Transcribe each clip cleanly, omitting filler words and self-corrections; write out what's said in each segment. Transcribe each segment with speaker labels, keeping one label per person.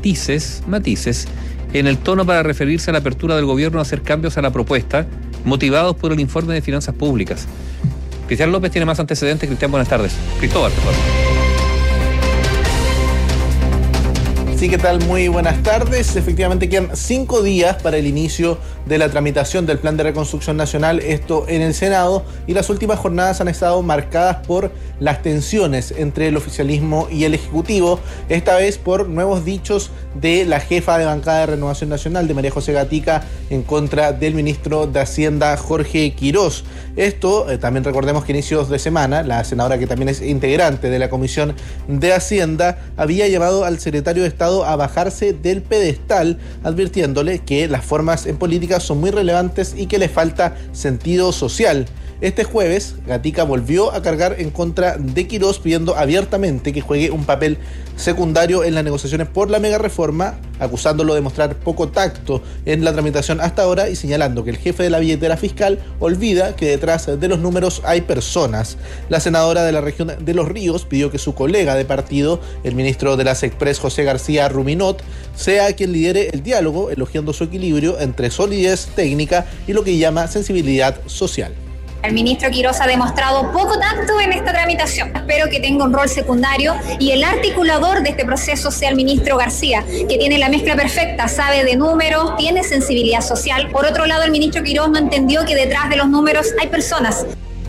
Speaker 1: matices en el tono para referirse a la apertura del gobierno a hacer cambios a la propuesta, motivados por el informe de finanzas públicas. Cristian López tiene más antecedentes. Cristian, buenas tardes. Cristóbal, por favor.
Speaker 2: Sí, ¿qué tal? Muy buenas tardes. Efectivamente quedan 5 días para el inicio de la tramitación del Plan de Reconstrucción Nacional, esto en el Senado, y las últimas jornadas han estado marcadas por las tensiones entre el oficialismo y el Ejecutivo, esta vez por nuevos dichos de la jefa de bancada de Renovación Nacional, de María José Gatica, en contra del ministro de Hacienda, Jorge Quirós. Esto, también recordemos que a inicios de semana, la senadora, que también es integrante de la Comisión de Hacienda, había llevado al secretario de Estado a bajarse del pedestal, advirtiéndole que las formas en política son muy relevantes y que le falta sentido social. Este jueves, Gatica volvió a cargar en contra de Quirós, pidiendo abiertamente que juegue un papel secundario en las negociaciones por la mega reforma, acusándolo de mostrar poco tacto en la tramitación hasta ahora y señalando que el jefe de la billetera fiscal olvida que detrás de los números hay personas. La senadora de la región de Los Ríos pidió que su colega de partido, el ministro de las Express, José García Ruminot, sea quien lidere el diálogo, elogiando su equilibrio entre solidez técnica y lo que llama sensibilidad social.
Speaker 3: El ministro Quirós ha demostrado poco tacto en esta tramitación. Espero que tenga un rol secundario y el articulador de este proceso sea el ministro García, que tiene la mezcla perfecta, sabe de números, tiene sensibilidad social. Por otro lado, el ministro Quirós no entendió que detrás de los números hay personas.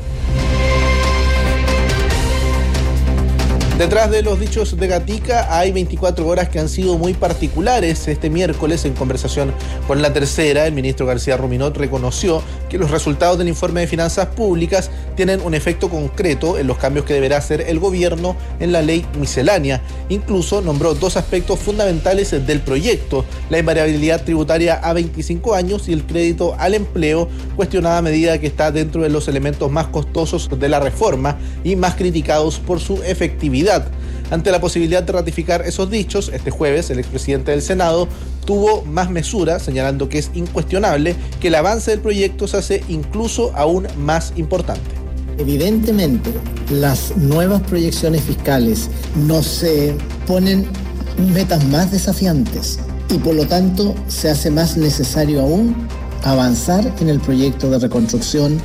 Speaker 2: Detrás de los dichos de Gatica hay 24 horas que han sido muy particulares. Este miércoles, en conversación con La Tercera, el ministro García Ruminot reconoció que los resultados del informe de finanzas públicas tienen un efecto concreto en los cambios que deberá hacer el gobierno en la ley miscelánea. Incluso nombró 2 aspectos fundamentales del proyecto: la invariabilidad tributaria a 25 años y el crédito al empleo, cuestionada medida que está dentro de los elementos más costosos de la reforma y más criticados por su efectividad. Ante la posibilidad de ratificar esos dichos, este jueves el expresidente del Senado tuvo más mesura, señalando que es incuestionable que el avance del proyecto se hace incluso aún más importante.
Speaker 4: Evidentemente, las nuevas proyecciones fiscales nos ponen metas más desafiantes y por lo tanto se hace más necesario aún avanzar en el proyecto de reconstrucción.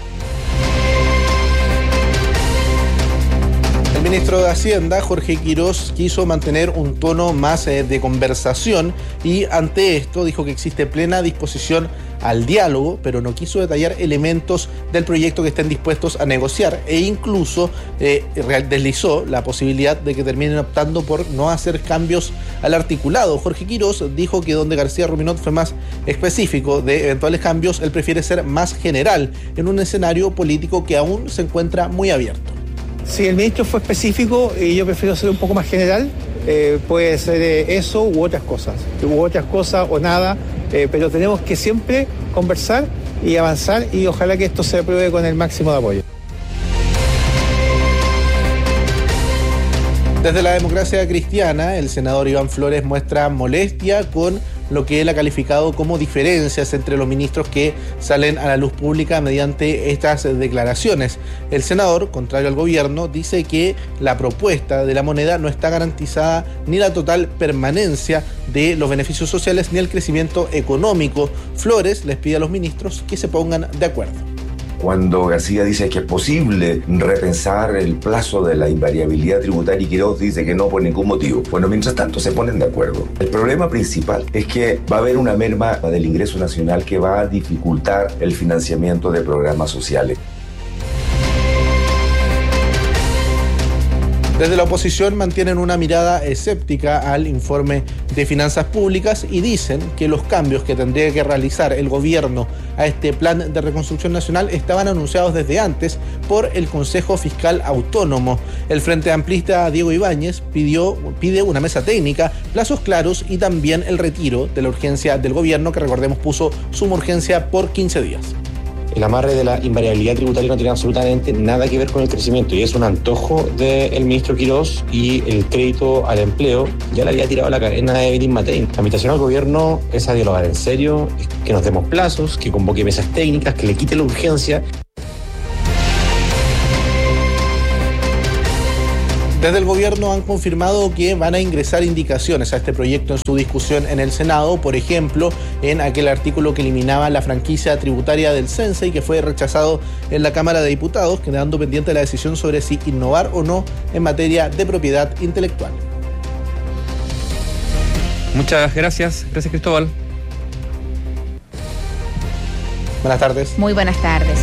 Speaker 2: El ministro de Hacienda, Jorge Quirós, quiso mantener un tono más de conversación y ante esto dijo que existe plena disposición al diálogo, pero no quiso detallar elementos del proyecto que estén dispuestos a negociar e incluso deslizó la posibilidad de que terminen optando por no hacer cambios al articulado. Jorge Quirós dijo que donde García Ruminot fue más específico de eventuales cambios, él prefiere ser más general en un escenario político que aún se encuentra muy abierto.
Speaker 5: Si el ministro fue específico y yo prefiero ser un poco más general, puede ser eso u otras cosas o nada, pero tenemos que siempre conversar y avanzar y ojalá que esto se apruebe con el máximo de apoyo.
Speaker 2: Desde la Democracia Cristiana, el senador Iván Flores muestra molestia con lo que él ha calificado como diferencias entre los ministros que salen a la luz pública mediante estas declaraciones. El senador, contrario al gobierno, dice que la propuesta de la moneda no está garantizada ni la total permanencia de los beneficios sociales ni el crecimiento económico. Flores les pide a los ministros que se pongan de acuerdo.
Speaker 6: Cuando García dice que es posible repensar el plazo de la invariabilidad tributaria y Quirós dice que no por ningún motivo. Bueno, mientras tanto se ponen de acuerdo. El problema principal es que va a haber una merma del ingreso nacional que va a dificultar el financiamiento de programas sociales.
Speaker 2: Desde la oposición mantienen una mirada escéptica al informe de finanzas públicas y dicen que los cambios que tendría que realizar el gobierno a este plan de reconstrucción nacional estaban anunciados desde antes por el Consejo Fiscal Autónomo. El Frente Amplista Diego Ibáñez pide una mesa técnica, plazos claros y también el retiro de la urgencia del gobierno, que recordemos puso suma urgencia por 15 días.
Speaker 7: El amarre de la invariabilidad tributaria no tiene absolutamente nada que ver con el crecimiento y es un antojo del ministro Quirós, y el crédito al empleo ya le había tirado la cadena de Evelyn Matei. La invitación al gobierno es a dialogar en serio, que nos demos plazos, que convoque mesas técnicas, que le quite la urgencia.
Speaker 2: Desde el gobierno han confirmado que van a ingresar indicaciones a este proyecto en su discusión en el Senado, por ejemplo, en aquel artículo que eliminaba la franquicia tributaria del CENSE y que fue rechazado en la Cámara de Diputados, quedando pendiente la decisión sobre si innovar o no en materia de propiedad intelectual.
Speaker 1: Muchas gracias. Gracias, Cristóbal.
Speaker 2: Buenas tardes.
Speaker 8: Muy buenas tardes.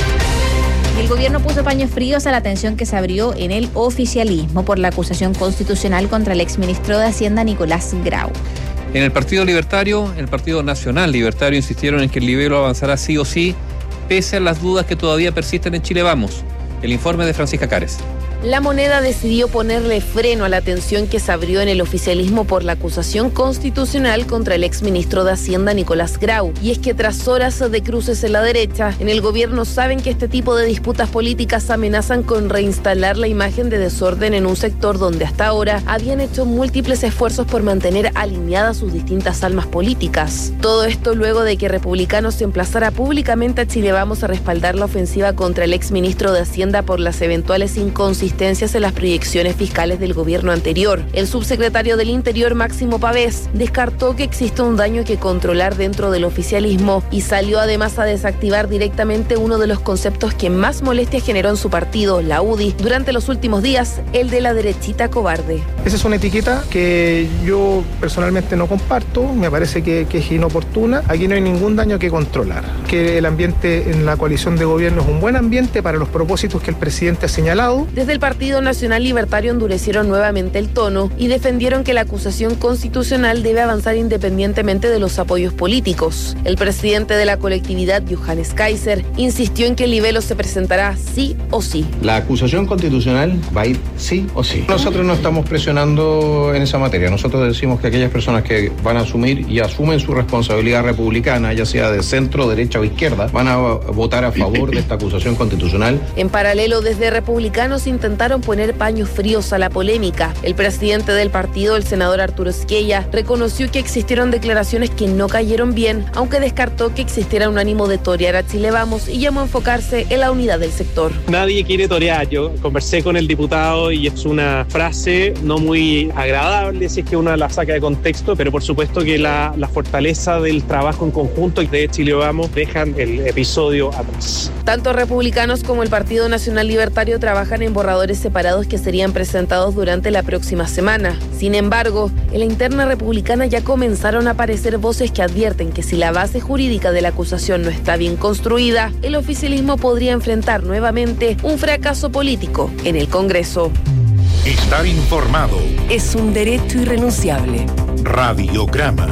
Speaker 8: El gobierno puso paños fríos a la tensión que se abrió en el oficialismo por la acusación constitucional contra el exministro de Hacienda Nicolás Grau.
Speaker 1: En el Partido Libertario, el Partido Nacional Libertario, insistieron en que el libelo avanzará sí o sí, pese a las dudas que todavía persisten en Chile Vamos. El informe de Francisca Cares.
Speaker 9: La Moneda decidió ponerle freno a la tensión que se abrió en el oficialismo por la acusación constitucional contra el exministro de Hacienda Nicolás Grau. Y es que tras horas de cruces en la derecha, en el gobierno saben que este tipo de disputas políticas amenazan con reinstalar la imagen de desorden en un sector donde hasta ahora habían hecho múltiples esfuerzos por mantener alineadas sus distintas almas políticas. Todo esto luego de que Republicanos se emplazara públicamente a Chile Vamos a respaldar la ofensiva contra el exministro de Hacienda por las eventuales inconsistencias en las proyecciones fiscales del gobierno anterior. El subsecretario del Interior, Máximo Pavés, descartó que existe un daño que controlar dentro del oficialismo y salió además a desactivar directamente uno de los conceptos que más molestia generó en su partido, la UDI, durante los últimos días, el de la derechita cobarde.
Speaker 5: Esa es una etiqueta que yo personalmente no comparto, me parece que es inoportuna. Aquí no hay ningún daño que controlar. Que el ambiente en la coalición de gobierno es un buen ambiente para los propósitos que el presidente ha señalado.
Speaker 9: Desde el Partido Nacional Libertario endurecieron nuevamente el tono y defendieron que la acusación constitucional debe avanzar independientemente de los apoyos políticos. El presidente de la colectividad, Johannes Kaiser, insistió en que el libelo se presentará sí o sí.
Speaker 10: La acusación constitucional va a ir sí o sí. Nosotros no estamos presionando en esa materia. Nosotros decimos que aquellas personas que van a asumir y asumen su responsabilidad republicana, ya sea de centro, derecha o izquierda, van a votar a favor de esta acusación constitucional.
Speaker 9: En paralelo, desde Republicanos intentaron poner paños fríos a la polémica. El presidente del partido, el senador Arturo Esquella, reconoció que existieron declaraciones que no cayeron bien, aunque descartó que existiera un ánimo de torear a Chile Vamos y llamó a enfocarse en la unidad del sector.
Speaker 11: Nadie quiere torear. Yo conversé con el diputado y es una frase no muy agradable si es que uno la saca de contexto, pero por supuesto que la fortaleza del trabajo en conjunto de Chile Vamos dejan el episodio atrás.
Speaker 9: Tanto Republicanos como el Partido Nacional Libertario trabajan en borradores separados que serían presentados durante la próxima semana. Sin embargo, en la interna republicana ya comenzaron a aparecer voces que advierten que si la base jurídica de la acusación no está bien construida, el oficialismo podría enfrentar nuevamente un fracaso político en el Congreso.
Speaker 12: Estar informado
Speaker 13: es un derecho irrenunciable.
Speaker 12: Radiograma.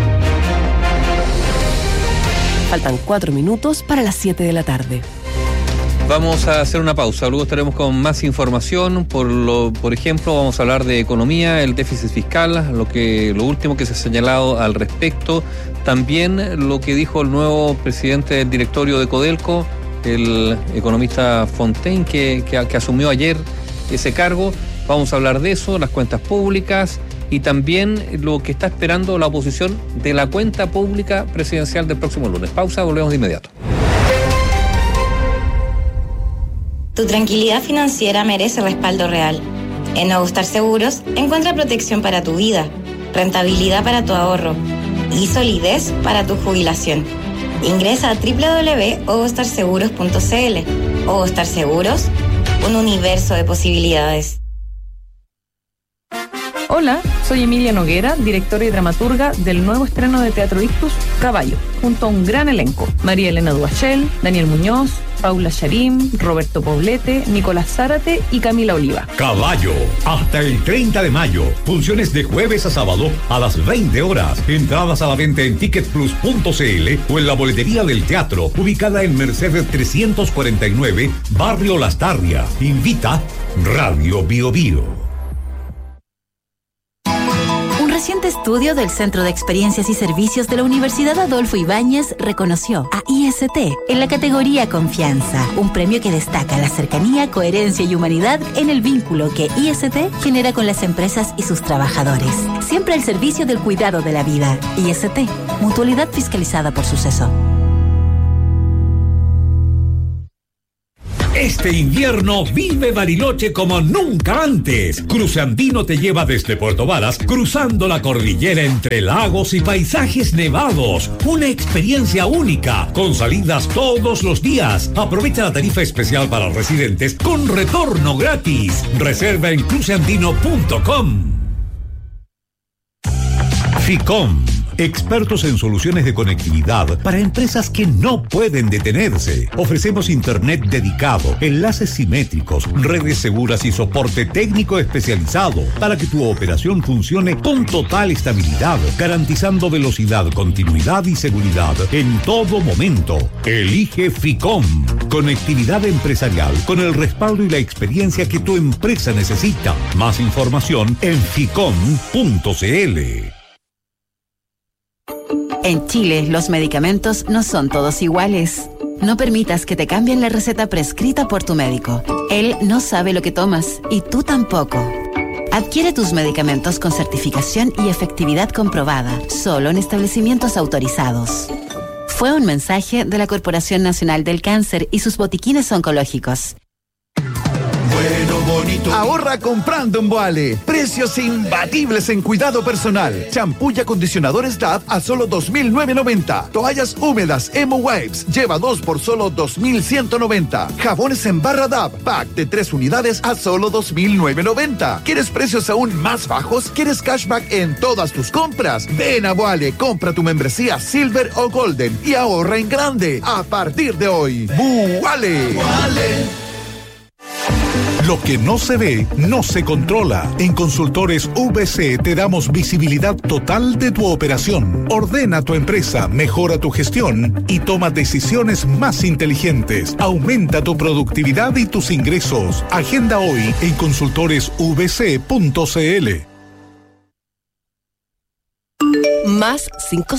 Speaker 13: Faltan 4 minutos para las 7 de la tarde.
Speaker 1: Vamos a hacer una pausa, luego estaremos con más información. Por ejemplo, vamos a hablar de economía, el déficit fiscal, lo último que se ha señalado al respecto. También lo que dijo el nuevo presidente del directorio de Codelco, el economista Fontaine, que asumió ayer ese cargo. Vamos a hablar de eso, las cuentas públicas y también lo que está esperando la oposición de la cuenta pública presidencial del próximo lunes. Pausa, volvemos de inmediato.
Speaker 14: Tu tranquilidad financiera merece respaldo real. En Ogostar Seguros encuentra protección para tu vida, rentabilidad para tu ahorro y solidez para tu jubilación. Ingresa a www.ogostarseguros.cl. Ogostar Seguros, un universo de posibilidades.
Speaker 15: Hola, soy Emilia Noguera, directora y dramaturga del nuevo estreno de Teatro Ictus, Caballo, junto a un gran elenco. María Elena Duachel, Daniel Muñoz, Paula Charim, Roberto Poblete, Nicolás Zárate y Camila Oliva.
Speaker 12: Caballo, hasta el 30 de mayo. Funciones de jueves a sábado a las 20 horas. Entradas a la venta en ticketplus.cl o en la boletería del teatro, ubicada en Mercedes 349, Barrio Las Tarrias. Invita Radio Bio Bio.
Speaker 16: Un reciente estudio del Centro de Experiencias y Servicios de la Universidad Adolfo Ibáñez reconoció a IST en la categoría Confianza, un premio que destaca la cercanía, coherencia y humanidad en el vínculo que IST genera con las empresas y sus trabajadores. Siempre al servicio del cuidado de la vida. IST, mutualidad fiscalizada por Suceso.
Speaker 12: Este invierno vive Bariloche como nunca antes. Cruce Andino te lleva desde Puerto Varas, cruzando la cordillera entre lagos y paisajes nevados. Una experiencia única, con salidas todos los días. Aprovecha la tarifa especial para residentes con retorno gratis. Reserva en cruceandino.com. FICOM, expertos en soluciones de conectividad para empresas que no pueden detenerse. Ofrecemos internet dedicado, enlaces simétricos, redes seguras y soporte técnico especializado para que tu operación funcione con total estabilidad, garantizando velocidad, continuidad y seguridad en todo momento. Elige FICOM, conectividad empresarial con el respaldo y la experiencia que tu empresa necesita. Más información en ficom.cl.
Speaker 16: En Chile, los medicamentos no son todos iguales. No permitas que te cambien la receta prescrita por tu médico. Él no sabe lo que tomas y tú tampoco. Adquiere tus medicamentos con certificación y efectividad comprobada, solo en establecimientos autorizados. Fue un mensaje de la Corporación Nacional del Cáncer y sus botiquines oncológicos.
Speaker 17: Bueno, bonito. Ahorra comprando en Boale. Precios imbatibles en cuidado personal. Champú y acondicionadores DAV a solo $2,990. Toallas húmedas Emo Wipes. Lleva 2 por solo $2,190. Jabones en barra DAV. Pack de 3 unidades a solo $2,990. ¿Quieres precios aún más bajos? ¿Quieres cashback en todas tus compras? Ven a Boale. Compra tu membresía Silver o Golden y ahorra en grande. A partir de hoy. Boale.
Speaker 18: Lo que no se ve, no se controla. En Consultores VC te damos visibilidad total de tu operación. Ordena tu empresa, mejora tu gestión y toma decisiones más inteligentes. Aumenta tu productividad y tus ingresos. Agenda hoy en consultoresvc.cl.
Speaker 13: Más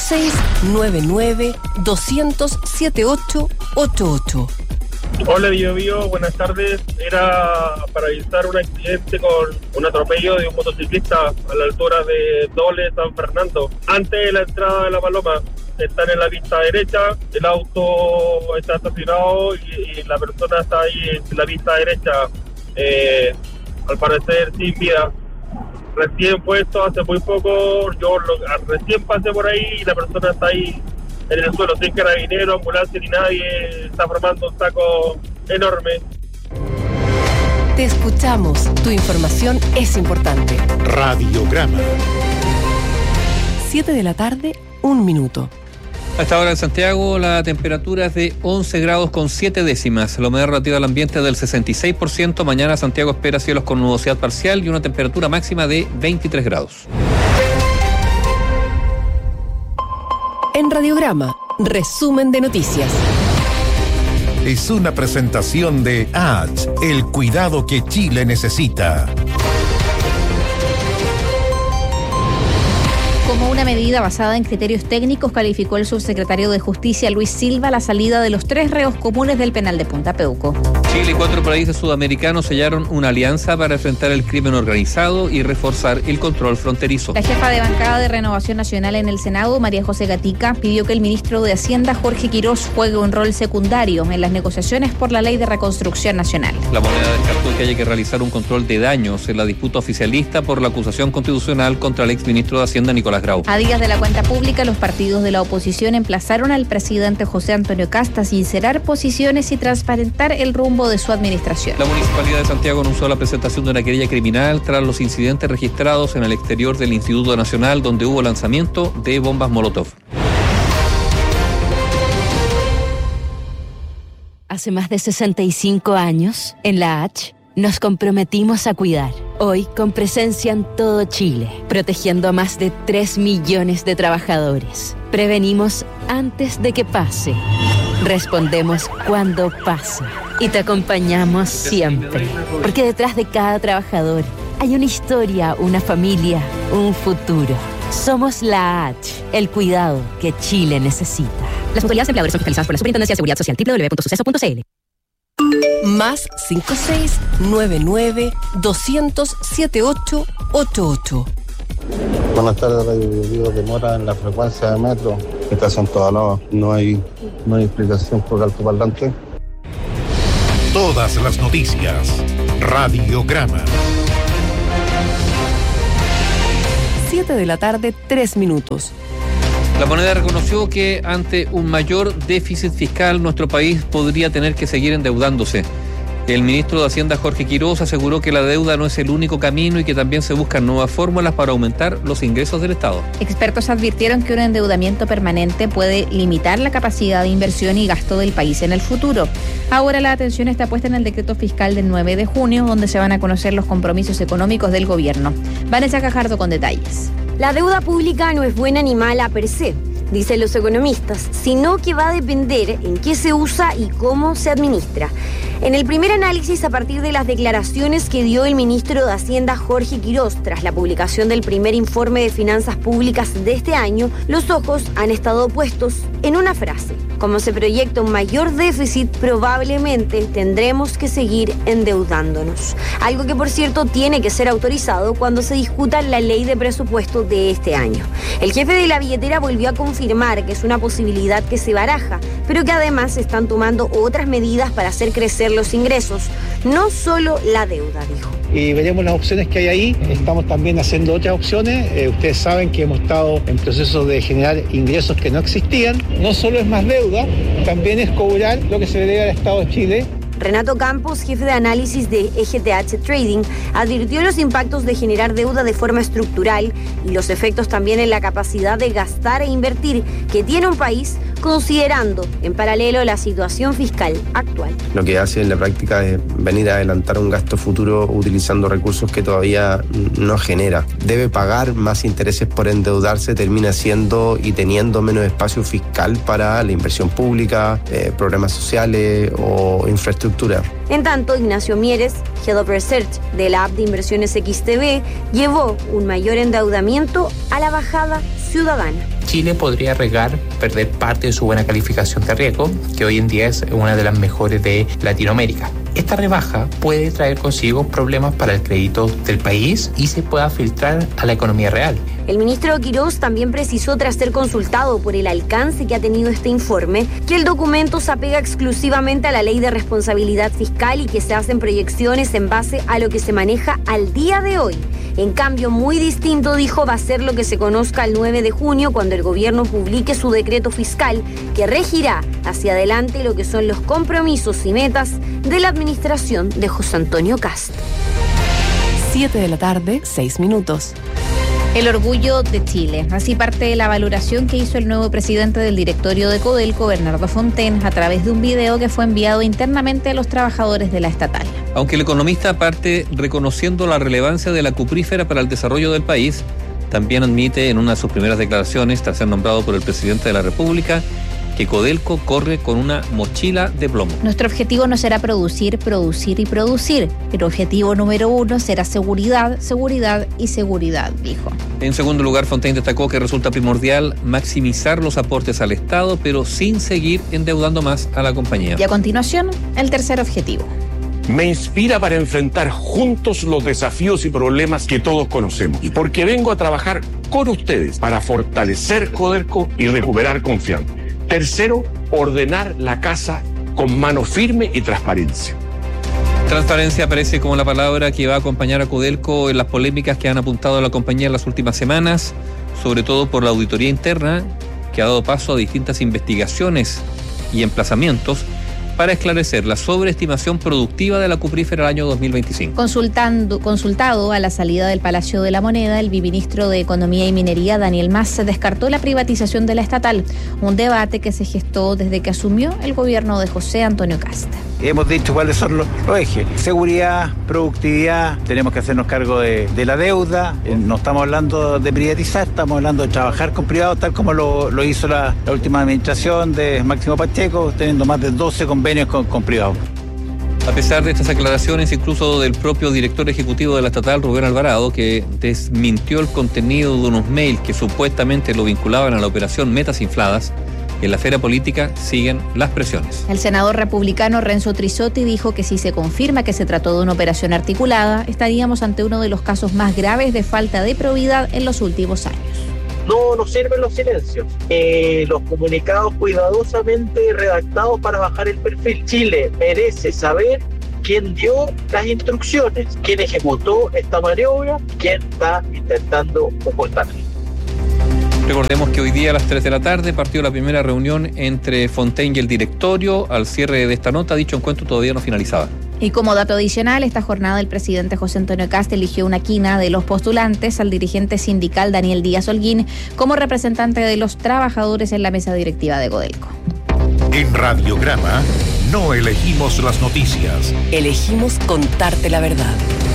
Speaker 13: 5699-200-7888.
Speaker 11: Hola, Bio, buenas tardes. Era para avisar un accidente con un atropello de un motociclista a la altura de Dole, San Fernando. Antes de la entrada de La Paloma, están en la pista derecha, el auto está estacionado y la persona está ahí en la pista derecha, al parecer sin vida. Recién puesto, hace muy poco, recién pasé por ahí y la persona está ahí en el suelo, sin carabinero, ambulancia ni nadie, está formando un saco enorme.
Speaker 13: Te escuchamos, tu información es importante.
Speaker 18: Radiograma.
Speaker 13: 7 de la tarde, 1 minuto.
Speaker 1: A esta hora en Santiago la temperatura es de 11 grados con 7 décimas. La humedad relativa al ambiente es del 66%. Mañana Santiago espera cielos con nubosidad parcial y una temperatura máxima de 23 grados.
Speaker 13: En Radiograma, resumen de noticias.
Speaker 18: Es una presentación de ADS, el cuidado que Chile necesita.
Speaker 8: Como una medida basada en criterios técnicos, calificó el subsecretario de Justicia, Luis Silva, la salida de los 3 reos comunes del penal de Punta Peuco.
Speaker 1: Chile y 4 países sudamericanos sellaron una alianza para enfrentar el crimen organizado y reforzar el control fronterizo.
Speaker 8: La jefa de bancada de Renovación Nacional en el Senado, María José Gatica, pidió que el ministro de Hacienda, Jorge Quirós, juegue un rol secundario en las negociaciones por la Ley de Reconstrucción Nacional.
Speaker 1: La moneda descartó que haya que realizar un control de daños en la disputa oficialista por la acusación constitucional contra el exministro de Hacienda, Nicolás Grau.
Speaker 8: A días de la cuenta pública, los partidos de la oposición emplazaron al presidente José Antonio Kast a sincerar posiciones y transparentar el rumbo de su administración.
Speaker 1: La Municipalidad de Santiago anunció la presentación de una querella criminal tras los incidentes registrados en el exterior del Instituto Nacional, donde hubo lanzamiento de bombas Molotov.
Speaker 19: Hace más de 65 años, en la H, nos comprometimos a cuidar. Hoy, con presencia en todo Chile, protegiendo a más de 3 millones de trabajadores. Prevenimos antes de que pase. Respondemos cuando pasa. Y te acompañamos siempre. Porque detrás de cada trabajador hay una historia, una familia, un futuro. Somos la H, el cuidado que Chile necesita.
Speaker 13: Las autoridades empleadores son fiscalizadas por la Superintendencia de Seguridad Social, www.suceso.cl. Más 5699-200-7888.
Speaker 20: Buenas tardes, Radio Bio. Demora en la frecuencia de metro. Estación Toda no hay explicación por altoparlante.
Speaker 18: Todas las noticias. Radiograma.
Speaker 21: 7 de la tarde, 3 minutos.
Speaker 1: La moneda reconoció que ante un mayor déficit fiscal nuestro país podría tener que seguir endeudándose. El ministro de Hacienda, Jorge Quiroz, aseguró que la deuda no es el único camino y que también se buscan nuevas fórmulas para aumentar los ingresos del Estado.
Speaker 8: Expertos advirtieron que un endeudamiento permanente puede limitar la capacidad de inversión y gasto del país en el futuro. Ahora la atención está puesta en el decreto fiscal del 9 de junio, donde se van a conocer los compromisos económicos del gobierno. Vanessa Cajardo con detalles.
Speaker 22: La deuda pública no es buena ni mala per se, dicen los economistas, sino que va a depender en qué se usa y cómo se administra. En el primer análisis, a partir de las declaraciones que dio el ministro de Hacienda, Jorge Quiroz, tras la publicación del primer informe de finanzas públicas de este año, los ojos han estado puestos en una frase. Como se proyecta un mayor déficit, probablemente tendremos que seguir endeudándonos. Algo que, por cierto, tiene que ser autorizado cuando se discuta la ley de presupuesto de este año. El jefe de la billetera volvió a confirmar que es una posibilidad que se baraja, pero que además se están tomando otras medidas para hacer crecer los ingresos, no solo la deuda, dijo.
Speaker 5: Y veremos las opciones que hay ahí. Estamos también haciendo otras opciones. Ustedes saben que hemos estado en proceso de generar ingresos que no existían. No solo es más deuda, también es cobrar lo que se le debe al Estado de Chile.
Speaker 22: Renato Campos, jefe de análisis de EGTH Trading, advirtió los impactos de generar deuda de forma estructural y los efectos también en la capacidad de gastar e invertir que tiene un país, considerando en paralelo la situación fiscal actual.
Speaker 23: Lo que hace en la práctica es venir a adelantar un gasto futuro utilizando recursos que todavía no genera. Debe pagar más intereses por endeudarse, termina siendo y teniendo menos espacio fiscal para la inversión pública, programas sociales o infraestructura.
Speaker 22: En tanto, Ignacio Mieres, Head of Research de la app de inversiones XTB, llevó un mayor endeudamiento a la bajada ciudadana.
Speaker 24: Chile podría arriesgar perder parte de su buena calificación de riesgo, que hoy en día es una de las mejores de Latinoamérica. Esta rebaja puede traer consigo problemas para el crédito del país y se pueda filtrar a la economía real.
Speaker 22: El ministro Quiroz también precisó, tras ser consultado por el alcance que ha tenido este informe, que el documento se apega exclusivamente a la ley de responsabilidad fiscal y que se hacen proyecciones en base a lo que se maneja al día de hoy. En cambio, muy distinto, dijo, va a ser lo que se conozca el 9 de junio, cuando el gobierno publique su decreto fiscal, que regirá hacia adelante lo que son los compromisos y metas de la administración de José Antonio Kast.
Speaker 21: 7 de la tarde, 6 minutos.
Speaker 8: El orgullo de Chile. Así parte de la valoración que hizo el nuevo presidente del directorio de Codelco, Bernardo Fontaine, a través de un video que fue enviado internamente a los trabajadores de la estatal.
Speaker 1: Aunque el economista parte reconociendo la relevancia de la cuprífera para el desarrollo del país, también admite en una de sus primeras declaraciones, tras ser nombrado por el presidente de la República, que Codelco corre con una mochila de plomo.
Speaker 8: Nuestro objetivo no será producir, producir y producir. El objetivo número 1 será seguridad, seguridad y seguridad, dijo.
Speaker 1: En segundo lugar, Fontaine destacó que resulta primordial maximizar los aportes al Estado, pero sin seguir endeudando más a la compañía.
Speaker 8: Y a continuación, el tercer objetivo.
Speaker 25: Me inspira para enfrentar juntos los desafíos y problemas que todos conocemos. Porque vengo a trabajar con ustedes para fortalecer Codelco y recuperar confianza. Tercero, ordenar la casa con mano firme y transparencia.
Speaker 1: Transparencia aparece como la palabra que va a acompañar a Codelco en las polémicas que han apuntado a la compañía en las últimas semanas, sobre todo por la auditoría interna, que ha dado paso a distintas investigaciones y emplazamientos para esclarecer la sobreestimación productiva de la cuprífera el año 2025.
Speaker 8: Consultado a la salida del Palacio de la Moneda, el viceministro de Economía y Minería, Daniel Mas, descartó la privatización de la estatal, un debate que se gestó desde que asumió el gobierno de José Antonio Kast.
Speaker 26: Hemos dicho cuáles son los ejes. Seguridad, productividad, tenemos que hacernos cargo de la deuda. No estamos hablando de privatizar, estamos hablando de trabajar con privados, tal como lo hizo la última administración de Máximo Pacheco, teniendo más de 12 convenios con privados.
Speaker 1: A pesar de estas aclaraciones, incluso del propio director ejecutivo de la estatal, Rubén Alvarado, que desmintió el contenido de unos mails que supuestamente lo vinculaban a la operación Metas Infladas, en la esfera política siguen las presiones.
Speaker 8: El senador republicano Renzo Trisotti dijo que si se confirma que se trató de una operación articulada, estaríamos ante uno de los casos más graves de falta de probidad en los últimos años.
Speaker 2: No sirven los silencios. Los comunicados cuidadosamente redactados para bajar el perfil. Chile merece saber quién dio las instrucciones, quién ejecutó esta maniobra, quién está intentando ocultarla.
Speaker 1: Recordemos que hoy día a las 3 de la tarde partió la primera reunión entre Fontaine y el directorio. Al cierre de esta nota, dicho encuentro todavía no finalizaba.
Speaker 8: Y como dato adicional, esta jornada el presidente José Antonio Kast eligió una quina de los postulantes al dirigente sindical Daniel Díaz Holguín como representante de los trabajadores en la mesa directiva de Codelco.
Speaker 18: En Radiograma no elegimos las noticias.
Speaker 21: Elegimos contarte la verdad.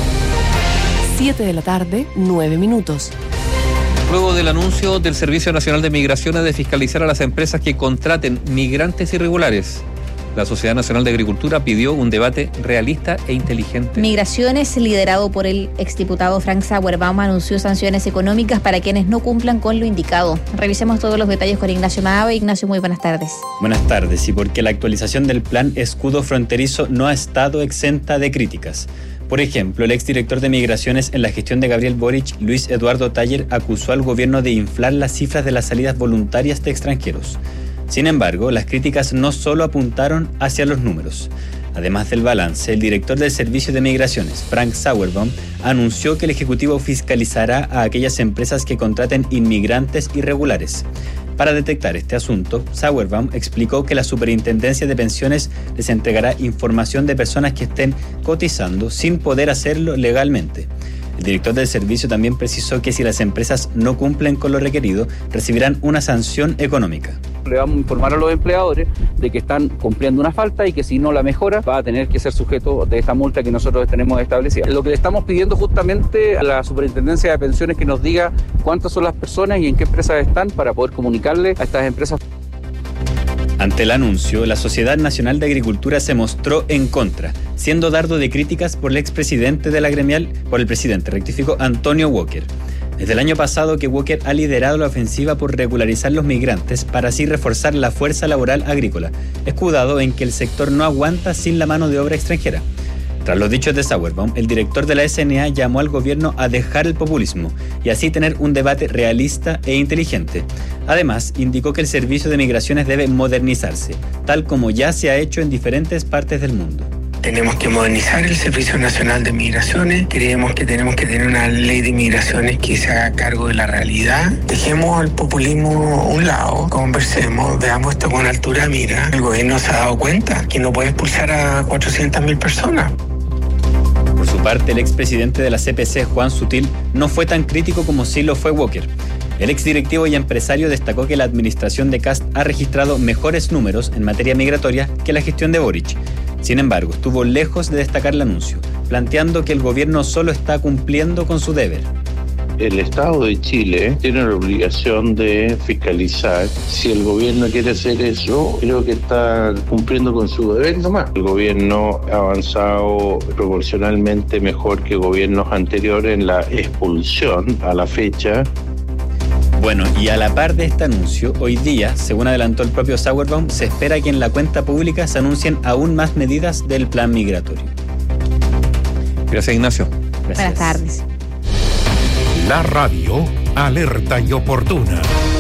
Speaker 21: 7 de la tarde, 9 minutos.
Speaker 1: Luego del anuncio del Servicio Nacional de Migraciones de fiscalizar a las empresas que contraten migrantes irregulares, la Sociedad Nacional de Agricultura pidió un debate realista e inteligente.
Speaker 8: Migraciones, liderado por el exdiputado Frank Sauerbaum, anunció sanciones económicas para quienes no cumplan con lo indicado. Revisemos todos los detalles con Ignacio Maave. Ignacio, muy buenas tardes.
Speaker 3: Buenas tardes. Y porque la actualización del plan escudo fronterizo no ha estado exenta de críticas. Por ejemplo, el exdirector de Migraciones en la gestión de Gabriel Boric, Luis Eduardo Taller, acusó al gobierno de inflar las cifras de las salidas voluntarias de extranjeros. Sin embargo, las críticas no solo apuntaron hacia los números. Además del balance, el director del Servicio de Migraciones, Frank Sauerbaum, anunció que el Ejecutivo fiscalizará a aquellas empresas que contraten inmigrantes irregulares. Para detectar este asunto, Sauerbaum explicó que la Superintendencia de Pensiones les entregará información de personas que estén cotizando sin poder hacerlo legalmente. El director del servicio también precisó que si las empresas no cumplen con lo requerido, recibirán una sanción económica.
Speaker 4: Le vamos a informar a los empleadores de que están cumpliendo una falta y que si no la mejora va a tener que ser sujeto de esta multa que nosotros tenemos establecida. Lo que le estamos pidiendo justamente a la Superintendencia de Pensiones que nos diga cuántas son las personas y en qué empresas están para poder comunicarle a estas empresas.
Speaker 3: Ante el anuncio, la Sociedad Nacional de Agricultura se mostró en contra, siendo dardo de críticas por el expresidente de la gremial, Antonio Walker. Desde el año pasado que Walker ha liderado la ofensiva por regularizar los migrantes para así reforzar la fuerza laboral agrícola, escudado en que el sector no aguanta sin la mano de obra extranjera. Tras los dichos de Sauerbaum, el director de la SNA llamó al gobierno a dejar el populismo y así tener un debate realista e inteligente. Además, indicó que el Servicio de Migraciones debe modernizarse, tal como ya se ha hecho en diferentes partes del mundo.
Speaker 6: Tenemos que modernizar el Servicio Nacional de Migraciones. Creemos que tenemos que tener una ley de migraciones que se haga cargo de la realidad. Dejemos el populismo a un lado, conversemos, veamos esto con altura de mira. El gobierno se ha dado cuenta que no puede expulsar a 400.000 personas.
Speaker 3: Por su parte, el expresidente de la CPC, Juan Sutil, no fue tan crítico como sí lo fue Walker. El exdirectivo y empresario destacó que la administración de Kast ha registrado mejores números en materia migratoria que la gestión de Boric. Sin embargo, estuvo lejos de destacar el anuncio, planteando que el gobierno solo está cumpliendo con su deber.
Speaker 7: El Estado de Chile tiene la obligación de fiscalizar. Si el gobierno quiere hacer eso, creo que está cumpliendo con su deber nomás. El gobierno ha avanzado proporcionalmente mejor que gobiernos anteriores en la expulsión a la fecha.
Speaker 3: Bueno, y a la par de este anuncio, hoy día, según adelantó el propio Sauerbaum, se espera que en la cuenta pública se anuncien aún más medidas del plan migratorio.
Speaker 1: Gracias, Ignacio.
Speaker 3: Gracias.
Speaker 8: Buenas tardes.
Speaker 18: La radio, alerta y oportuna.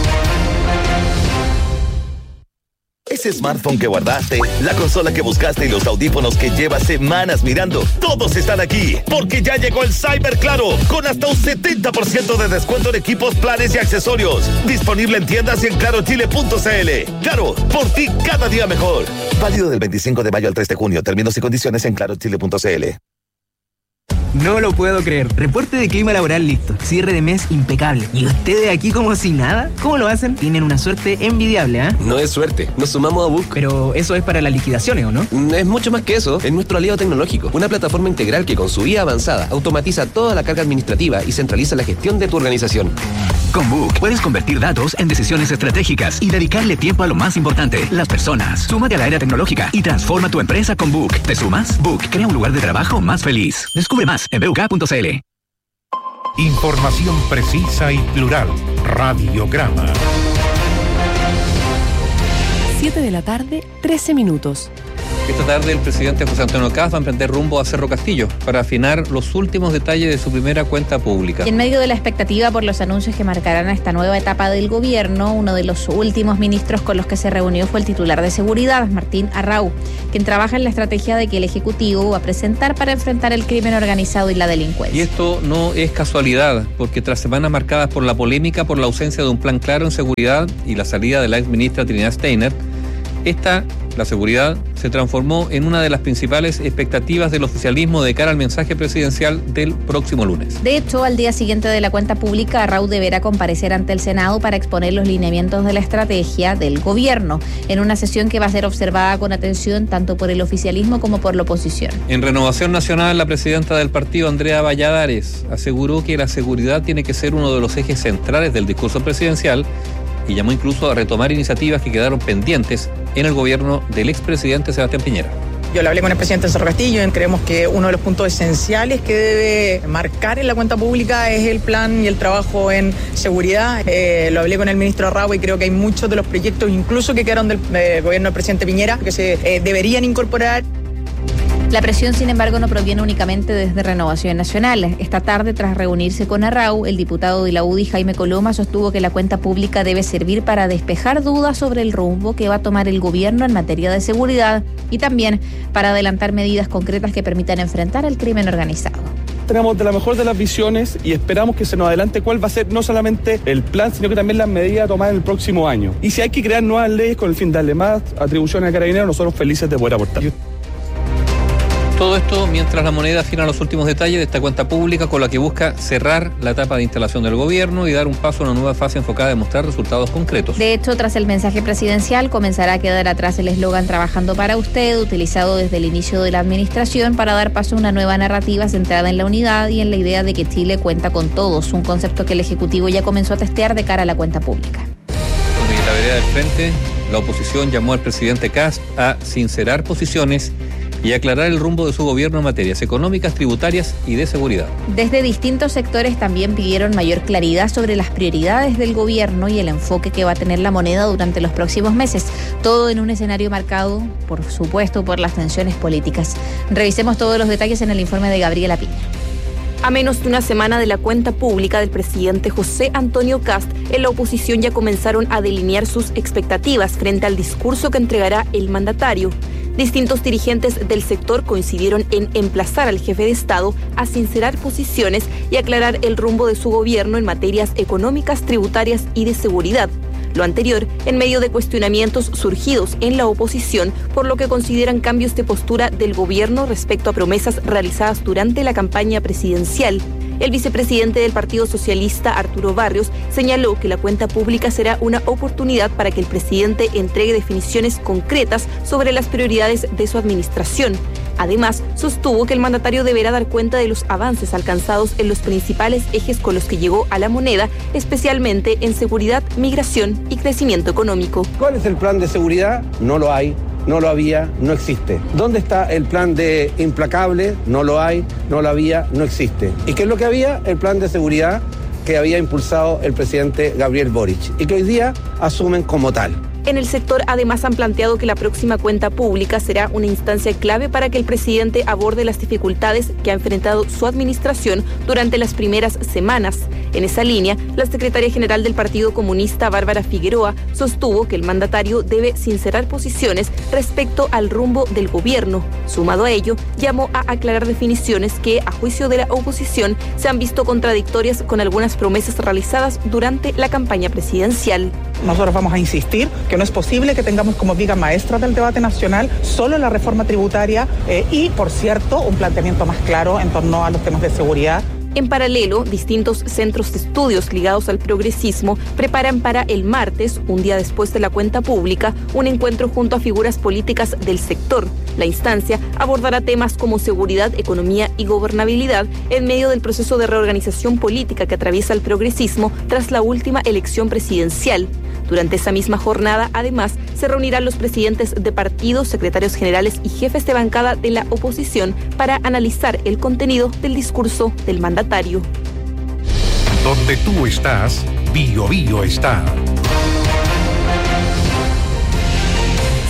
Speaker 10: Ese smartphone que guardaste, la consola que buscaste y los audífonos que llevas semanas mirando, todos están aquí, porque ya llegó el Cyber Claro, con hasta un 70% de descuento en equipos, planes y accesorios. Disponible en tiendas y en clarochile.cl. Claro, por ti cada día mejor. Válido del 25 de mayo al 3 de junio. Términos y condiciones en clarochile.cl.
Speaker 27: No lo puedo creer. Reporte de clima laboral listo. Cierre de mes impecable. ¿Y ustedes aquí como si nada? ¿Cómo lo hacen? Tienen una suerte envidiable, ¿ah?
Speaker 28: No es suerte. Nos sumamos a Book.
Speaker 27: Pero eso es para las liquidaciones, ¿o no?
Speaker 28: Es mucho más que eso. Es nuestro aliado tecnológico. Una plataforma integral que con su IA avanzada automatiza toda la carga administrativa y centraliza la gestión de tu organización.
Speaker 29: Con Book puedes convertir datos en decisiones estratégicas y dedicarle tiempo a lo más importante, las personas. Súmate a la era tecnológica y transforma tu empresa con Book. ¿Te sumas? Book crea un lugar de trabajo más feliz. Descubre más en buk.cl.
Speaker 18: Información precisa y plural. Radiograma.
Speaker 21: 7 de la tarde, 13 minutos.
Speaker 1: Esta tarde el presidente José Antonio Kast va a emprender rumbo a Cerro Castillo para afinar los últimos detalles de su primera cuenta pública.
Speaker 8: Y en medio de la expectativa por los anuncios que marcarán esta nueva etapa del gobierno, uno de los últimos ministros con los que se reunió fue el titular de Seguridad, Martín Arrau, quien trabaja en la estrategia de que el Ejecutivo va a presentar para enfrentar el crimen organizado y la delincuencia.
Speaker 1: Y esto no es casualidad, porque tras semanas marcadas por la polémica por la ausencia de un plan claro en seguridad y la salida de la ex ministra Trinidad Steiner, la seguridad, se transformó en una de las principales expectativas del oficialismo de cara al mensaje presidencial del próximo lunes.
Speaker 8: De hecho, al día siguiente de la cuenta pública, Arrau deberá comparecer ante el Senado para exponer los lineamientos de la estrategia del gobierno, en una sesión que va a ser observada con atención tanto por el oficialismo como por la oposición.
Speaker 1: En Renovación Nacional, la presidenta del partido, Andrea Valladares, aseguró que la seguridad tiene que ser uno de los ejes centrales del discurso presidencial y llamó incluso a retomar iniciativas que quedaron pendientes en el gobierno del expresidente Sebastián Piñera.
Speaker 9: Yo le hablé con el presidente Cerro Castillo y creemos que uno de los puntos esenciales que debe marcar en la cuenta pública es el plan y el trabajo en seguridad. Lo hablé con el ministro Arrau y creo que hay muchos de los proyectos, incluso que quedaron del gobierno del presidente Piñera, que se deberían incorporar.
Speaker 8: La presión, sin embargo, no proviene únicamente desde Renovación Nacional. Esta tarde, tras reunirse con Arrau, el diputado de la UDI, Jaime Coloma, sostuvo que la cuenta pública debe servir para despejar dudas sobre el rumbo que va a tomar el gobierno en materia de seguridad y también para adelantar medidas concretas que permitan enfrentar el crimen organizado.
Speaker 11: Tenemos de la mejor de las visiones y esperamos que se nos adelante cuál va a ser no solamente el plan, sino que también las medidas a tomar en el próximo año. Y si hay que crear nuevas leyes con el fin de darle más atribuciones a Carabineros, nosotros felices de poder aportar.
Speaker 1: Todo esto mientras la Moneda afina los últimos detalles de esta cuenta pública con la que busca cerrar la etapa de instalación del gobierno y dar un paso a una nueva fase enfocada en mostrar resultados concretos.
Speaker 8: De hecho, tras el mensaje presidencial, comenzará a quedar atrás el eslogan "Trabajando para usted", utilizado desde el inicio de la administración para dar paso a una nueva narrativa centrada en la unidad y en la idea de que Chile cuenta con todos, un concepto que el Ejecutivo ya comenzó a testear de cara a la cuenta pública.
Speaker 1: En la vereda del frente, la oposición llamó al presidente Kast a sincerar posiciones y aclarar el rumbo de su gobierno en materias económicas, tributarias y de seguridad.
Speaker 8: Desde distintos sectores también pidieron mayor claridad sobre las prioridades del gobierno y el enfoque que va a tener la Moneda durante los próximos meses, todo en un escenario marcado, por supuesto, por las tensiones políticas. Revisemos todos los detalles en el informe de Gabriela Piña.
Speaker 12: A menos de una semana de la cuenta pública del presidente José Antonio Kast, en la oposición ya comenzaron a delinear sus expectativas frente al discurso que entregará el mandatario. Distintos dirigentes del sector coincidieron en emplazar al jefe de Estado a sincerar posiciones y aclarar el rumbo de su gobierno en materias económicas, tributarias y de seguridad. Lo anterior en medio de cuestionamientos surgidos en la oposición, por lo que consideran cambios de postura del gobierno respecto a promesas realizadas durante la campaña presidencial. El vicepresidente del Partido Socialista, Arturo Barrios, señaló que la cuenta pública será una oportunidad para que el presidente entregue definiciones concretas sobre las prioridades de su administración. Además, sostuvo que el mandatario deberá dar cuenta de los avances alcanzados en los principales ejes con los que llegó a la Moneda, especialmente en seguridad, migración y crecimiento económico.
Speaker 13: ¿Cuál es el plan de seguridad? No lo hay. No lo había, no existe. ¿Dónde está el plan de implacable? No lo hay, no lo había, no existe. ¿Y qué es lo que había? El plan de seguridad que había impulsado el presidente Gabriel Boric y que hoy día asumen como tal.
Speaker 12: En el sector, además, han planteado que la próxima cuenta pública será una instancia clave para que el presidente aborde las dificultades que ha enfrentado su administración durante las primeras semanas. En esa línea, la secretaria general del Partido Comunista, Bárbara Figueroa, sostuvo que el mandatario debe sincerar posiciones respecto al rumbo del gobierno. Sumado a ello, llamó a aclarar definiciones que, a juicio de la oposición, se han visto contradictorias con algunas promesas realizadas durante la campaña presidencial.
Speaker 9: Nosotros vamos a insistir que no es posible que tengamos como viga maestra del debate nacional solo la reforma tributaria y, por cierto, un planteamiento más claro en torno a los temas de seguridad.
Speaker 12: En paralelo, distintos centros de estudios ligados al progresismo preparan para el martes, un día después de la cuenta pública, un encuentro junto a figuras políticas del sector. La instancia abordará temas como seguridad, economía y gobernabilidad en medio del proceso de reorganización política que atraviesa el progresismo tras la última elección presidencial. Durante esa misma jornada, además, se reunirán los presidentes de partidos, secretarios generales y jefes de bancada de la oposición para analizar el contenido del discurso del mandatario.
Speaker 18: Donde tú estás, Bio Bio está.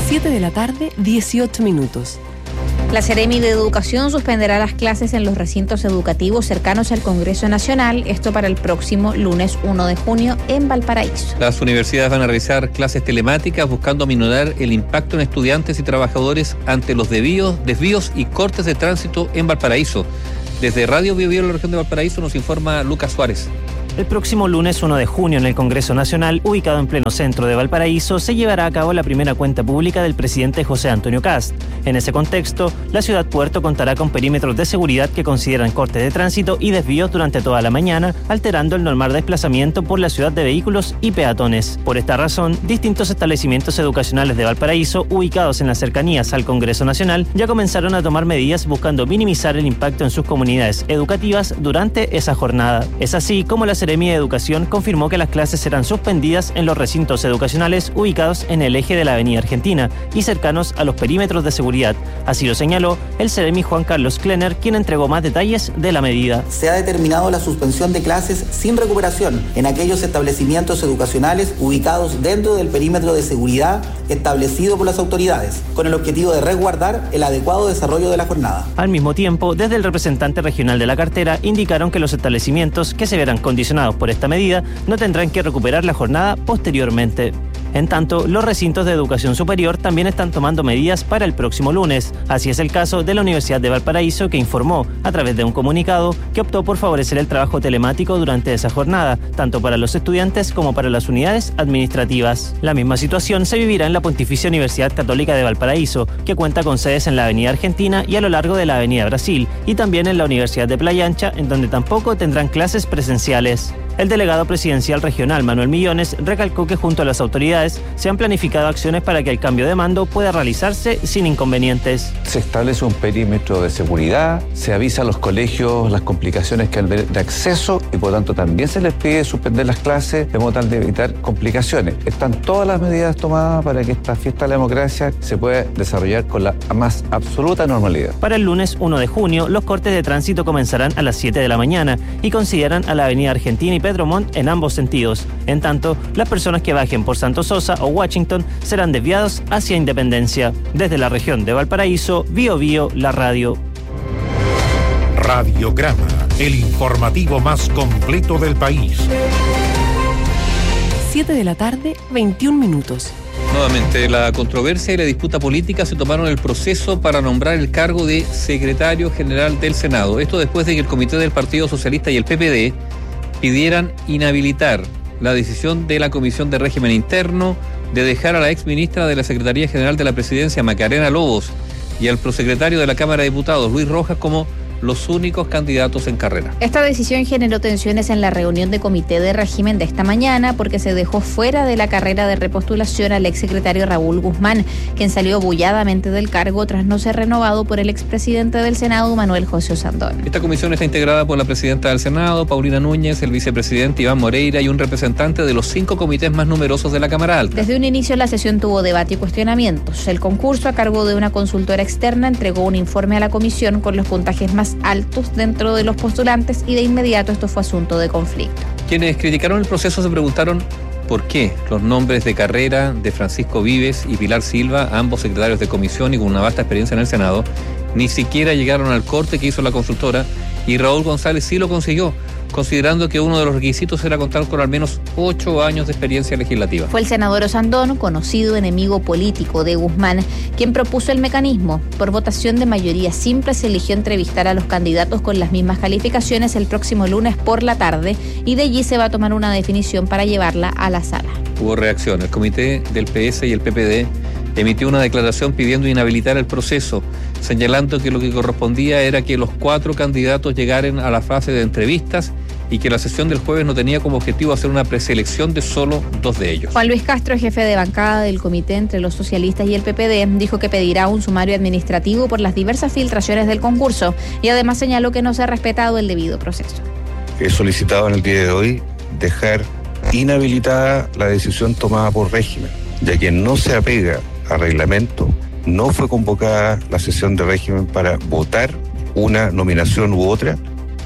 Speaker 21: 7 de la tarde, 18 minutos.
Speaker 8: La Seremi de Educación suspenderá las clases en los recintos educativos cercanos al Congreso Nacional, esto para el próximo lunes 1 de junio en Valparaíso.
Speaker 1: Las universidades van a realizar clases telemáticas buscando aminorar el impacto en estudiantes y trabajadores ante los desvíos y cortes de tránsito en Valparaíso. Desde Radio Bio Bio en la región de Valparaíso nos informa Lucas Suárez.
Speaker 5: El próximo lunes 1 de junio en el Congreso Nacional, ubicado en pleno centro de Valparaíso, se llevará a cabo la primera cuenta pública del presidente José Antonio Kast. En ese contexto, la ciudad puerto contará con perímetros de seguridad que consideran cortes de tránsito y desvíos durante toda la mañana, alterando el normal desplazamiento por la ciudad de vehículos y peatones. Por esta razón, distintos establecimientos educacionales de Valparaíso, ubicados en las cercanías al Congreso Nacional, ya comenzaron a tomar medidas buscando minimizar el impacto en sus comunidades educativas durante esa jornada. Es así como la Seremi de Educación confirmó que las clases serán suspendidas en los recintos educacionales ubicados en el eje de la Avenida Argentina y cercanos a los perímetros de seguridad. Así lo señaló el Seremi Juan Carlos Klenner, quien entregó más detalles de la medida.
Speaker 14: Se ha determinado la suspensión de clases sin recuperación en aquellos establecimientos educacionales ubicados dentro del perímetro de seguridad establecido por las autoridades, con el objetivo de resguardar el adecuado desarrollo de la jornada.
Speaker 5: Al mismo tiempo, desde el representante regional de la cartera indicaron que los establecimientos que se verán condicionados por esta medida no tendrán que recuperar la jornada posteriormente. En tanto, los recintos de educación superior también están tomando medidas para el próximo lunes. Así es el caso de la Universidad de Valparaíso, que informó, a través de un comunicado, que optó por favorecer el trabajo telemático durante esa jornada, tanto para los estudiantes como para las unidades administrativas. La misma situación se vivirá en la Pontificia Universidad Católica de Valparaíso, que cuenta con sedes en la Avenida Argentina y a lo largo de la Avenida Brasil, y también en la Universidad de Playa Ancha, en donde tampoco tendrán clases presenciales. El delegado presidencial regional, Manuel Millones, recalcó que junto a las autoridades se han planificado acciones para que el cambio de mando pueda realizarse sin inconvenientes.
Speaker 15: Se establece un perímetro de seguridad, se avisa a los colegios las complicaciones que hay de acceso y por tanto también se les pide suspender las clases de modo tal de evitar complicaciones. Están todas las medidas tomadas para que esta fiesta de la democracia se pueda desarrollar con la más absoluta normalidad.
Speaker 5: Para el lunes 1 de junio, los cortes de tránsito comenzarán a las 7 de la mañana y consideran a la Avenida Argentina y Pedro Montt en ambos sentidos. En tanto, las personas que bajen por Santo Sosa o Washington serán desviados hacia Independencia. Desde la región de Valparaíso, Bio Bio, la radio.
Speaker 18: Radiograma, el informativo más completo del país.
Speaker 21: 7 de la tarde, 21 minutos.
Speaker 1: Nuevamente, la controversia y la disputa política se tomaron el proceso para nombrar el cargo de secretario general del Senado. Esto después de que el Comité del Partido Socialista y el PPD pidieran inhabilitar la decisión de la Comisión de Régimen Interno de dejar a la exministra de la Secretaría General de la Presidencia, Macarena Lobos, y al prosecretario de la Cámara de Diputados, Luis Rojas, como los únicos candidatos en carrera.
Speaker 8: Esta decisión generó tensiones en la reunión de comité de régimen de esta mañana porque se dejó fuera de la carrera de repostulación al exsecretario Raúl Guzmán, quien salió bulladamente del cargo tras no ser renovado por el expresidente del Senado, Manuel José Osandón.
Speaker 1: Esta comisión está integrada por la presidenta del Senado, Paulina Núñez, el vicepresidente Iván Moreira y un representante de los 5 comités más numerosos de la Cámara Alta.
Speaker 8: Desde un inicio la sesión tuvo debate y cuestionamientos. El concurso, a cargo de una consultora externa, entregó un informe a la comisión con los puntajes más altos dentro de los postulantes y de inmediato esto fue asunto de conflicto.
Speaker 1: Quienes criticaron el proceso se preguntaron por qué los nombres de carrera de Francisco Vives y Pilar Silva, ambos secretarios de comisión y con una vasta experiencia en el Senado, ni siquiera llegaron al corte que hizo la consultora, y Raúl González sí lo consiguió, considerando que uno de los requisitos era contar con al menos 8 años de experiencia legislativa.
Speaker 8: Fue el senador Osandón, conocido enemigo político de Guzmán, quien propuso el mecanismo. Por votación de mayoría simple se eligió entrevistar a los candidatos con las mismas calificaciones el próximo lunes por la tarde y de allí se va a tomar una definición para llevarla a la sala.
Speaker 1: Hubo reacción. El comité del PS y el PPD emitió una declaración pidiendo inhabilitar el proceso, señalando que lo que correspondía era que los 4 candidatos llegaran a la fase de entrevistas y que la sesión del jueves no tenía como objetivo hacer una preselección de solo 2 de ellos.
Speaker 8: Juan Luis Castro, jefe de bancada del comité entre los socialistas y el PPD, dijo que pedirá un sumario administrativo por las diversas filtraciones del concurso y además señaló que no se ha respetado el debido proceso.
Speaker 16: He solicitado en el día de hoy dejar inhabilitada la decisión tomada por régimen, ya que no se apega a reglamento, no fue convocada la sesión de régimen para votar una nominación u otra.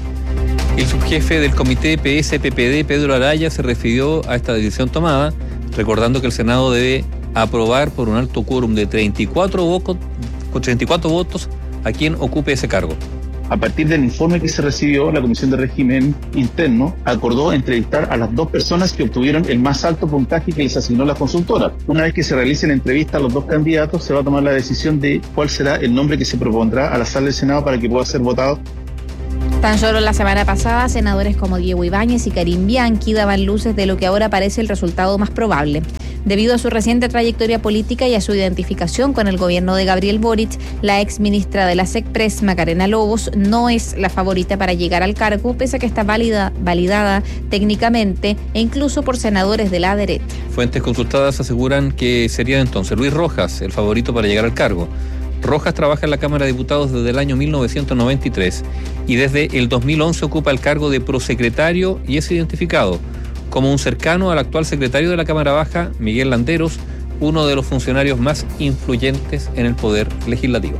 Speaker 1: El subjefe del comité PS-PPD, Pedro Araya, se refirió a esta decisión tomada, recordando que el Senado debe aprobar por un alto quórum de 34 votos a quien ocupe ese cargo.
Speaker 2: A partir del informe que se recibió, la Comisión de Régimen Interno acordó entrevistar a las 2 personas que obtuvieron el más alto puntaje que les asignó la consultora. Una vez que se realice la entrevista a los 2 candidatos, se va a tomar la decisión de cuál será el nombre que se propondrá a la sala del Senado para que pueda ser votado.
Speaker 8: Tan solo la semana pasada, senadores como Diego Ibáñez y Karim Bianchi daban luces de lo que ahora parece el resultado más probable. Debido a su reciente trayectoria política y a su identificación con el gobierno de Gabriel Boric, la ex ministra de la SECPRES, Macarena Lobos, no es la favorita para llegar al cargo, pese a que está validada técnicamente e incluso por senadores de la derecha.
Speaker 1: Fuentes consultadas aseguran que sería entonces Luis Rojas el favorito para llegar al cargo. Rojas trabaja en la Cámara de Diputados desde el año 1993 y desde el 2011 ocupa el cargo de prosecretario y es identificado como un cercano al actual secretario de la Cámara Baja, Miguel Landeros, uno de los funcionarios más influyentes en el Poder Legislativo.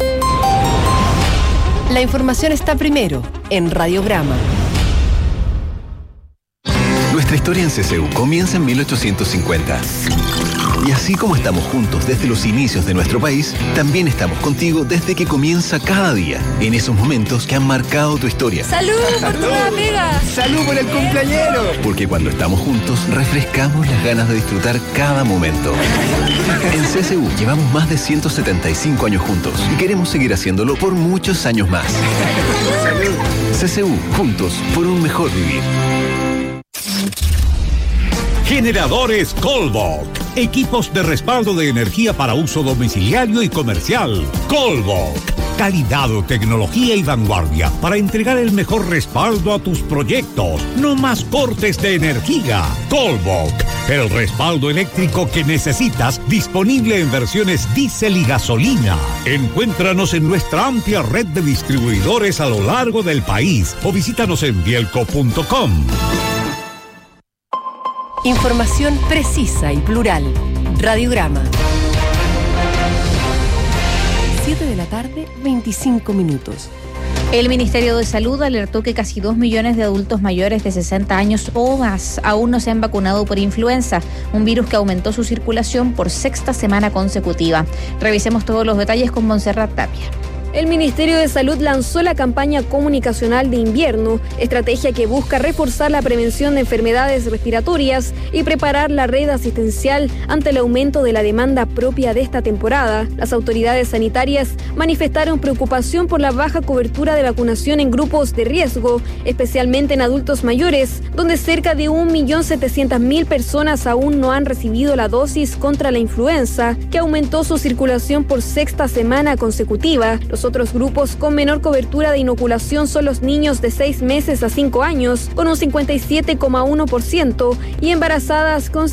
Speaker 21: La información está primero en Radiograma.
Speaker 17: Nuestra historia en CCU comienza en 1850. Y así como estamos juntos desde los inicios de nuestro país, también estamos contigo desde que comienza cada día, en esos momentos que han marcado tu historia.
Speaker 19: ¡Salud por tu nueva pega!
Speaker 17: ¡Salud por el cumpleañero! Porque cuando estamos juntos, refrescamos las ganas de disfrutar cada momento. En CCU llevamos más de 175 años juntos y queremos seguir haciéndolo por muchos años más. CCU, juntos por un mejor vivir.
Speaker 18: Generadores Colbok. Equipos de respaldo de energía para uso domiciliario y comercial. Colbok. Calidad, tecnología y vanguardia para entregar el mejor respaldo a tus proyectos. No más cortes de energía. Colbok. El respaldo eléctrico que necesitas, disponible en versiones diésel y gasolina. Encuéntranos en nuestra amplia red de distribuidores a lo largo del país o visítanos en bielco.com.
Speaker 21: Información precisa y plural. Radiograma. 7 de la tarde, 25 minutos.
Speaker 8: El Ministerio de Salud alertó que casi 2 millones de adultos mayores de 60 años o más aún no se han vacunado por influenza, un virus que aumentó su circulación por 6ª semana consecutiva. Revisemos todos los detalles con Montserrat Tapia.
Speaker 12: El Ministerio de Salud lanzó la campaña comunicacional de invierno, estrategia que busca reforzar la prevención de enfermedades respiratorias y preparar la red asistencial ante el aumento de la demanda propia de esta temporada. Las autoridades sanitarias manifestaron preocupación por la baja cobertura de vacunación en grupos de riesgo, especialmente en adultos mayores, donde cerca de 1.700.000 personas aún no han recibido la dosis contra la influenza, que aumentó su circulación por 6ª semana consecutiva. Los otros grupos con menor cobertura de inoculación son los niños de 6 meses a 5 años, con un 57,1%, y embarazadas con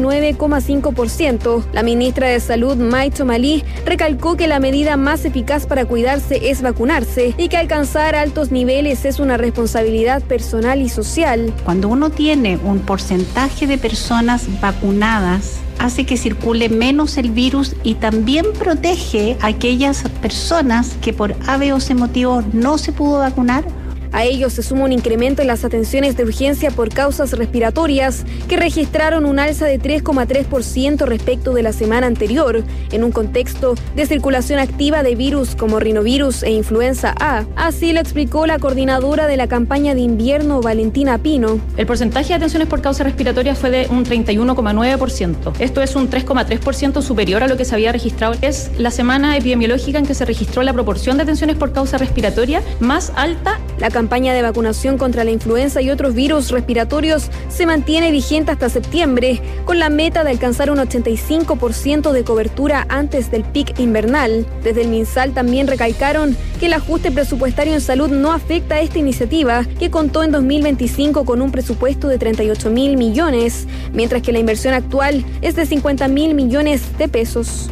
Speaker 12: 59,5%. La ministra de Salud, Mai Chomalí, recalcó que la medida más eficaz para cuidarse es vacunarse y que alcanzar altos niveles es una responsabilidad personal y social.
Speaker 20: Cuando uno tiene un porcentaje de personas vacunadas, hace que circule menos el virus y también protege a aquellas personas que por A, B o C motivos no se pudo vacunar.
Speaker 12: A ello se suma un incremento en las atenciones de urgencia por causas respiratorias, que registraron un alza de 3,3% respecto de la semana anterior, en un contexto de circulación activa de virus como rinovirus e influenza A. Así lo explicó la coordinadora de la campaña de invierno, Valentina Pino.
Speaker 22: El porcentaje de atenciones por causa respiratoria fue de un 31,9%. Esto es un 3,3% superior a lo que se había registrado. Es la semana epidemiológica en que se registró la proporción de atenciones por causa respiratoria más alta.
Speaker 12: La campaña de vacunación contra la influenza y otros virus respiratorios se mantiene vigente hasta septiembre, con la meta de alcanzar un 85% de cobertura antes del pic invernal. Desde el MinSal también recalcaron que el ajuste presupuestario en salud no afecta a esta iniciativa, que contó en 2025 con un presupuesto de 38.000 millones, mientras que la inversión actual es de 50.000 millones de pesos.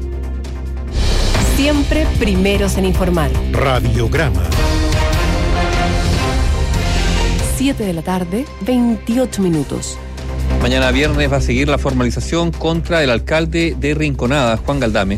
Speaker 21: Siempre primeros en informar.
Speaker 18: Radiograma.
Speaker 21: 7 de la tarde, 28 minutos.
Speaker 1: Mañana viernes va a seguir la formalización contra el alcalde de Rinconada, Juan Galdames,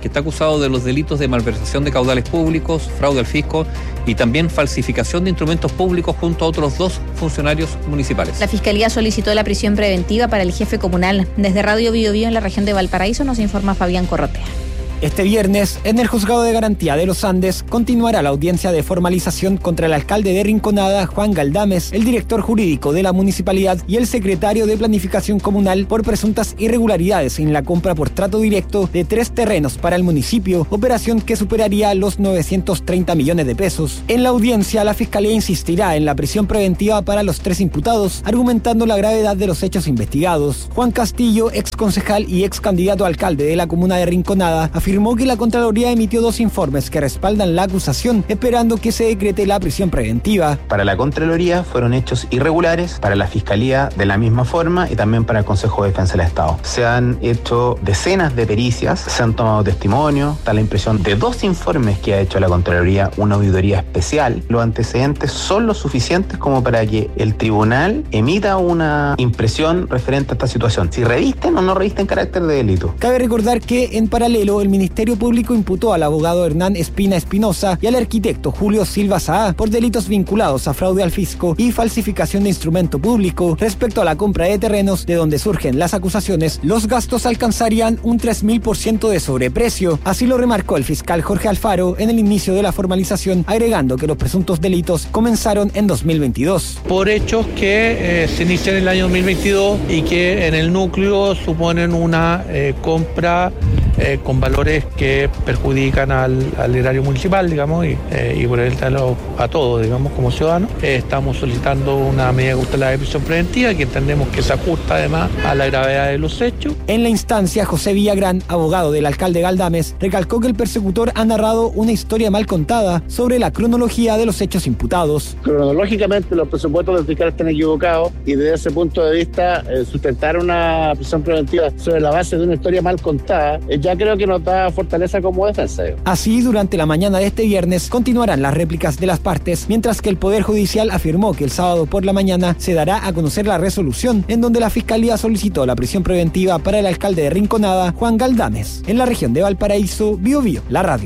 Speaker 1: que está acusado de los delitos de malversación de caudales públicos, fraude al fisco y también falsificación de instrumentos públicos junto a otros 2 funcionarios municipales.
Speaker 8: La Fiscalía solicitó la prisión preventiva para el jefe comunal. Desde Radio Bio Bio en la región de Valparaíso nos informa Fabián Corrotea.
Speaker 3: Este viernes, en el Juzgado de Garantía de los Andes, continuará la audiencia de formalización contra el alcalde de Rinconada, Juan Galdames, el director jurídico de la municipalidad y el secretario de Planificación Comunal por presuntas irregularidades en la compra por trato directo de 3 terrenos para el municipio, operación que superaría los 930 millones de pesos. En la audiencia, la Fiscalía insistirá en la prisión preventiva para los 3 imputados, argumentando la gravedad de los hechos investigados. Juan Castillo, ex concejal y ex candidato a alcalde de la comuna de Rinconada, afirmó que la Contraloría emitió 2 informes que respaldan la acusación, esperando que se decrete la prisión preventiva.
Speaker 27: Para la Contraloría fueron hechos irregulares, para la Fiscalía de la misma forma y también para el Consejo de Defensa del Estado. Se han hecho decenas de pericias, se han tomado testimonio, da la impresión de 2 informes que ha hecho la Contraloría, una auditoría especial. Los antecedentes son lo suficientes como para que el tribunal emita una impresión referente a esta situación, si revisten o no revisten carácter de delito.
Speaker 3: Cabe recordar que, en paralelo, el Ministerio Público imputó al abogado Hernán Espina Espinosa y al arquitecto Julio Silva Saá por delitos vinculados a fraude al fisco y falsificación de instrumento público. Respecto a la compra de terrenos, de donde surgen las acusaciones, los gastos alcanzarían un 3.000% de sobreprecio. Así lo remarcó el fiscal Jorge Alfaro en el inicio de la formalización, agregando que los presuntos delitos comenzaron en 2022.
Speaker 4: Por hechos que se inician en el año 2022 y que en el núcleo suponen una compra con valores que perjudican al erario municipal, digamos, y por el tal a todos, digamos, como ciudadanos. Estamos solicitando una medida cautelar de prisión preventiva que entendemos que se ajusta además a la gravedad de los hechos.
Speaker 3: En la instancia, José Villagrán, abogado del alcalde Galdames, recalcó que el persecutor ha narrado una historia mal contada sobre la cronología de los hechos imputados.
Speaker 6: Cronológicamente los presupuestos del fiscal están equivocados y desde ese punto de vista sustentar una prisión preventiva sobre la base de una historia mal contada ya creo que nos da fortaleza como defensa.
Speaker 3: Así, durante la mañana de este viernes continuarán las réplicas de las partes, mientras que el Poder Judicial afirmó que el sábado por la mañana se dará a conocer la resolución en donde la Fiscalía solicitó la prisión preventiva para el alcalde de Rinconada, Juan Galdames. En la región de Valparaíso, Bio Bio, la radio.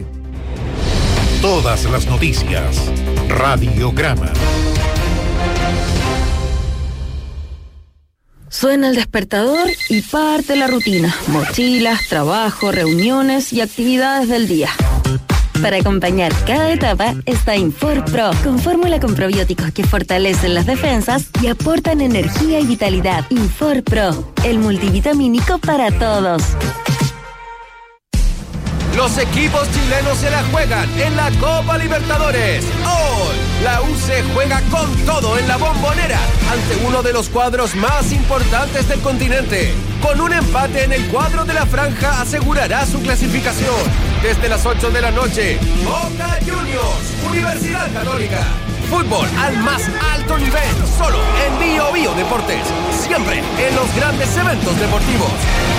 Speaker 18: Todas las noticias. Radiograma.
Speaker 7: Suena el despertador y parte la rutina. Mochilas, trabajo, reuniones y actividades del día. Para acompañar cada etapa está Infor Pro, con fórmula con probióticos que fortalecen las defensas y aportan energía y vitalidad. Infor Pro, el multivitamínico para todos.
Speaker 28: Los equipos chilenos se la juegan en la Copa Libertadores. Hoy, la U se juega con todo en la Bombonera ante uno de los cuadros más importantes del continente. Con un empate en el cuadro de la franja asegurará su clasificación. Desde las 8 de la noche, Boca Juniors, Universidad Católica. Fútbol al más alto nivel, solo en Bio Bio Deportes. Siempre en los grandes eventos deportivos.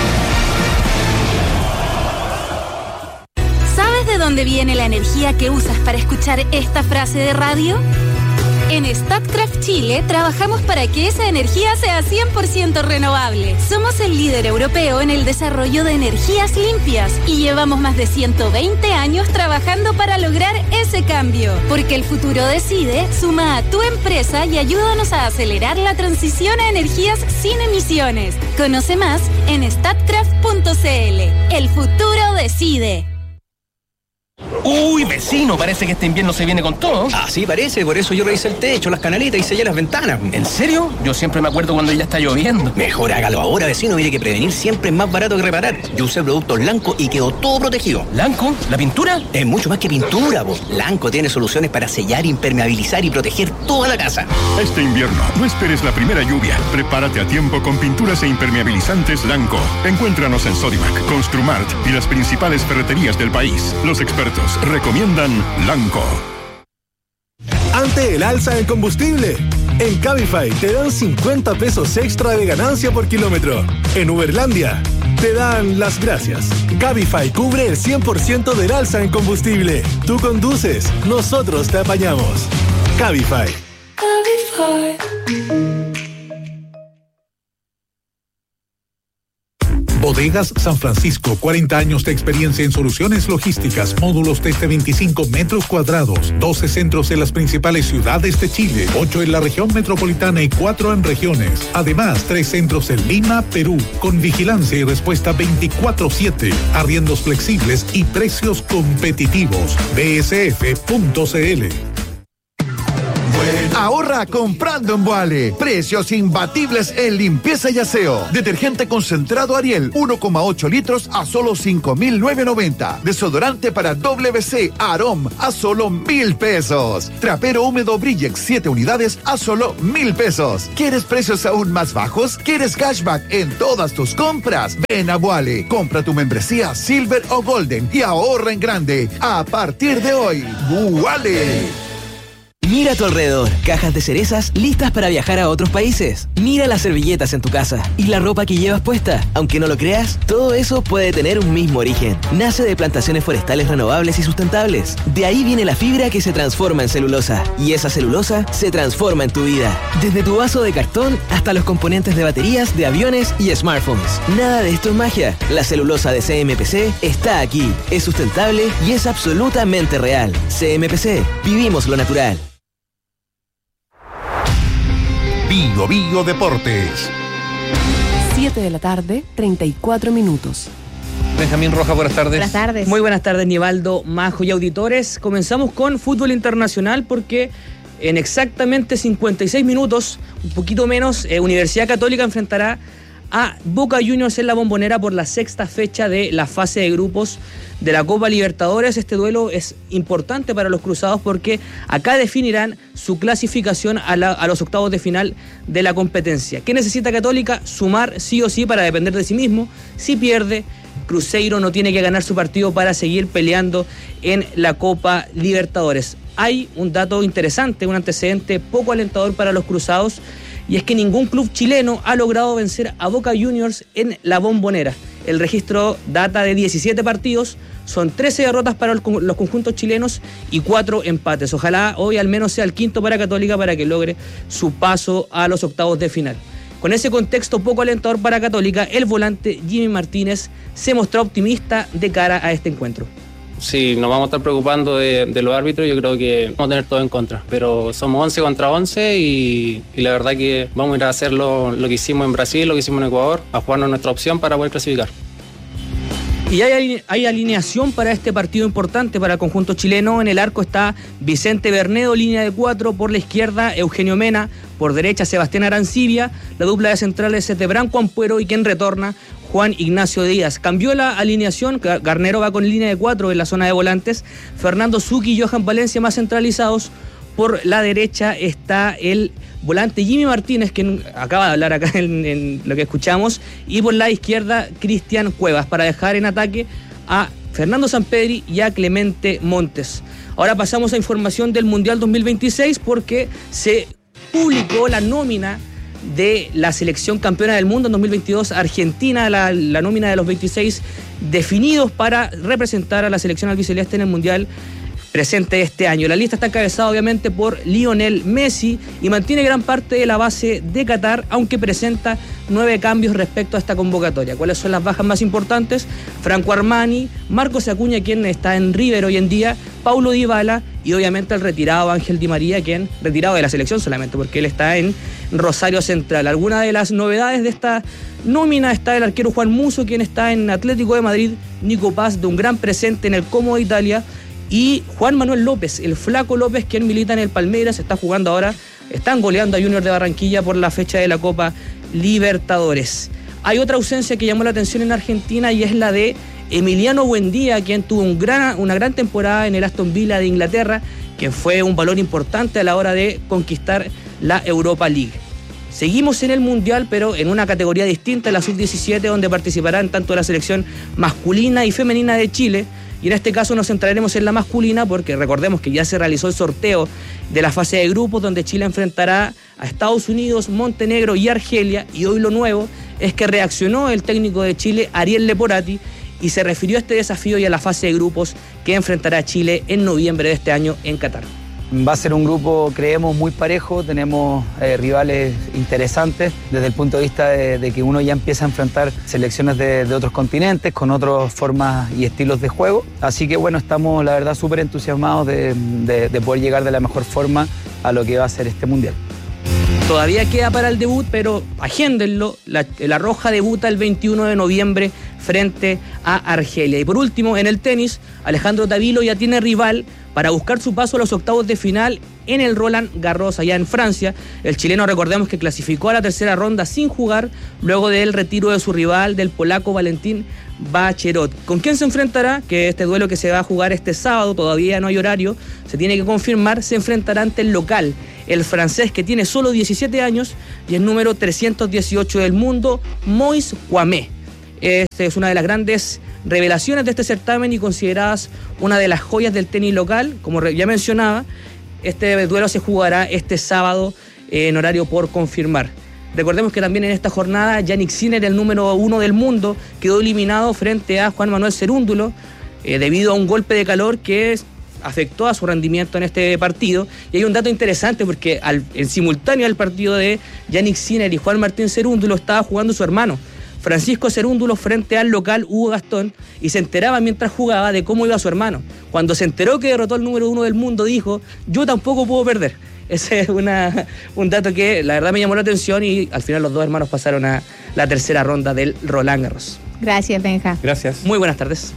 Speaker 10: ¿Sabes de dónde viene la energía que usas para escuchar esta frase de radio? En Statkraft Chile trabajamos para que esa energía sea 100% renovable. Somos el líder europeo en el desarrollo de energías limpias y llevamos más de 120 años trabajando para lograr ese cambio. Porque el futuro decide, suma a tu empresa y ayúdanos a acelerar la transición a energías sin emisiones. Conoce más en statkraft.cl. El futuro decide.
Speaker 28: Uy, vecino, parece que este invierno se viene con todo.
Speaker 23: Así parece, por eso yo revisé el techo, las canaletas y sellé las ventanas.
Speaker 28: ¿En serio? Yo siempre me acuerdo cuando ya está lloviendo.
Speaker 23: Mejor hágalo ahora, vecino, mire que prevenir siempre es más barato que reparar. Yo usé productos Lanco y quedó todo protegido.
Speaker 28: ¿Lanco? ¿La pintura?
Speaker 23: Es mucho más que pintura, vos. Lanco tiene soluciones para sellar, impermeabilizar y proteger toda la casa.
Speaker 24: Este invierno, no esperes la primera lluvia. Prepárate a tiempo con pinturas e impermeabilizantes Lanco. Encuéntranos en Sodimac, Construmart y las principales ferreterías del país. Los expertos recomiendan Lanco.
Speaker 25: Ante el alza del combustible, en Cabify te dan 50 pesos extra de ganancia por kilómetro. En Uberlandia te dan las gracias. Cabify cubre el 100% del alza en combustible. Tú conduces, nosotros te apañamos. Cabify.
Speaker 18: Bodegas San Francisco, 40 años de experiencia en soluciones logísticas, módulos desde 25 metros cuadrados, 12 centros en las principales ciudades de Chile, 8 en la región metropolitana y 4 en regiones. Además, 3 centros en Lima, Perú, con vigilancia y respuesta 24/7, arriendos flexibles y precios competitivos. bsf.cl.
Speaker 5: Ahorra comprando en Boale. Precios imbatibles en limpieza y aseo. Detergente concentrado Ariel, 1,8 litros a solo 5.990. Desodorante para WC Arom a solo 1,000 pesos. Trapero húmedo Brillex 7 unidades a solo 1,000 pesos. ¿Quieres precios aún más bajos? ¿Quieres cashback en todas tus compras? Ven a Boale. Compra tu membresía Silver o Golden y ahorra en grande. A partir de hoy, Boale.
Speaker 9: Mira a tu alrededor, cajas de cerezas listas para viajar a otros países. Mira las servilletas en tu casa y la ropa que llevas puesta. Aunque no lo creas, todo eso puede tener un mismo origen. Nace de plantaciones forestales renovables y sustentables. De ahí viene la fibra que se transforma en celulosa. Y esa celulosa se transforma en tu vida. Desde tu vaso de cartón hasta los componentes de baterías, de aviones y smartphones. Nada de esto es magia. La celulosa de CMPC está aquí. Es sustentable y es absolutamente real. CMPC, vivimos lo natural.
Speaker 18: Bio Bio Deportes.
Speaker 21: 7 de la tarde, 34 minutos.
Speaker 1: Benjamín Roja, buenas tardes.
Speaker 11: Buenas tardes. Muy buenas tardes, Nivaldo, Majo y auditores. Comenzamos con fútbol internacional porque en exactamente 56 minutos, un poquito menos, Universidad Católica enfrentará a Boca Juniors en la Bombonera por la 6ª fecha de la fase de grupos de la Copa Libertadores. Este duelo es importante para los cruzados porque acá definirán su clasificación a los octavos de final de la competencia. ¿Qué necesita Católica? Sumar sí o sí para depender de sí mismo. Si pierde, Cruzeiro no tiene que ganar su partido para seguir peleando en la Copa Libertadores. Hay un dato interesante, un antecedente poco alentador para los cruzados, y es que ningún club chileno ha logrado vencer a Boca Juniors en la Bombonera. El registro data de 17 partidos, son 13 derrotas para los conjuntos chilenos y 4 empates. Ojalá hoy al menos sea el quinto para Católica para que logre su paso a los octavos de final. Con ese contexto poco alentador para Católica, el volante Jimmy Martínez se mostró optimista de cara a este encuentro.
Speaker 13: Si nos vamos a estar preocupando de los árbitros, yo creo que vamos a tener todo en contra. Pero somos 11 contra 11 y la verdad que vamos a ir a hacer lo que hicimos en Brasil, lo que hicimos en Ecuador, a jugarnos nuestra opción para poder clasificar.
Speaker 11: Y hay alineación para este partido importante para el conjunto chileno. En el arco está Vicente Bernedo, línea de 4, por la izquierda Eugenio Mena, por derecha Sebastián Arancibia, la dupla de centrales es de Branco Ampuero y quien retorna Juan Ignacio Díaz. Cambió la alineación, Garnero va con línea de 4 en la zona de volantes, Fernando Zucchi y Johan Valencia más centralizados. Por la derecha está el volante Jimmy Martínez, que acaba de hablar acá en lo que escuchamos, y por la izquierda Cristian Cuevas, para dejar en ataque a Fernando Sampedri y a Clemente Montes. Ahora pasamos a información del Mundial 2026 porque se publicó la nómina de la selección campeona del mundo en 2022, Argentina, la nómina de los 26 definidos para representar a la selección albiceleste en el Mundial presente este año. La lista está encabezada obviamente por Lionel Messi y mantiene gran parte de la base de Qatar, aunque presenta 9 cambios respecto a esta convocatoria. ¿Cuáles son las bajas más importantes? Franco Armani, Marcos Acuña, quien está en River hoy en día, Paulo Dybala y obviamente el retirado Ángel Di María, quien retirado de la selección solamente porque él está en Rosario Central. Alguna de las novedades de esta nómina está el arquero Juan Musso, quien está en Atlético de Madrid, Nico Paz, de un gran presente en el Como de Italia, y Juan Manuel López, el Flaco López, quien milita en el Palmeiras, está jugando ahora, están goleando a Junior de Barranquilla por la fecha de la Copa Libertadores. Hay otra ausencia que llamó la atención en Argentina y es la de Emiliano Buendía, quien tuvo una gran temporada en el Aston Villa de Inglaterra, que fue un valor importante a la hora de conquistar la Europa League. Seguimos en el Mundial, pero en una categoría distinta, la Sub-17, donde participarán tanto la selección masculina y femenina de Chile. Y en este caso nos centraremos en la masculina porque recordemos que ya se realizó el sorteo de la fase de grupos donde Chile enfrentará a Estados Unidos, Montenegro y Argelia, y hoy lo nuevo es que reaccionó el técnico de Chile, Ariel Leporati, y se refirió a este desafío y a la fase de grupos que enfrentará Chile en noviembre de este año en Qatar.
Speaker 2: Va a ser un grupo, creemos, muy parejo, tenemos rivales interesantes desde el punto de vista de que uno ya empieza a enfrentar selecciones de otros continentes, con otras formas y estilos de juego. Así que bueno, estamos la verdad súper entusiasmados de poder llegar de la mejor forma a lo que va a ser este Mundial.
Speaker 11: Todavía queda para el debut, pero agéndenlo. La Roja debuta el 21 de noviembre frente a Argelia. Y por último, en el tenis, Alejandro Tavilo ya tiene rival para buscar su paso a los octavos de final en el Roland Garros allá en Francia. El chileno, recordemos que clasificó a la tercera ronda sin jugar luego del retiro de su rival, del polaco Valentín Baccherot. ¿Con quién se enfrentará? Que este duelo que se va a jugar este sábado, todavía no hay horario, se tiene que confirmar, se enfrentará ante el local, el francés que tiene solo 17 años y es número 318 del mundo, Moïse Kouamé. Esta es una de las grandes revelaciones de este certamen y consideradas una de las joyas del tenis local. Como ya mencionaba, este duelo se jugará este sábado en horario por confirmar. Recordemos que también en esta jornada Jannik Sinner, el número 1 del mundo, quedó eliminado frente a Juan Manuel Cerúndulo debido a un golpe de calor que afectó a su rendimiento en este partido. Y hay un dato interesante porque en simultáneo al partido de Jannik Sinner y Juan Martín Cerúndulo estaba jugando su hermano Francisco Cerúndulo frente al local Hugo Gastón, y se enteraba mientras jugaba de cómo iba su hermano. Cuando se enteró que derrotó al número 1 del mundo, dijo: yo tampoco puedo perder. Ese es un dato que la verdad me llamó la atención, y al final los dos hermanos pasaron a la tercera ronda del Roland Garros.
Speaker 8: Gracias, Benja.
Speaker 1: Gracias.
Speaker 11: Muy buenas tardes.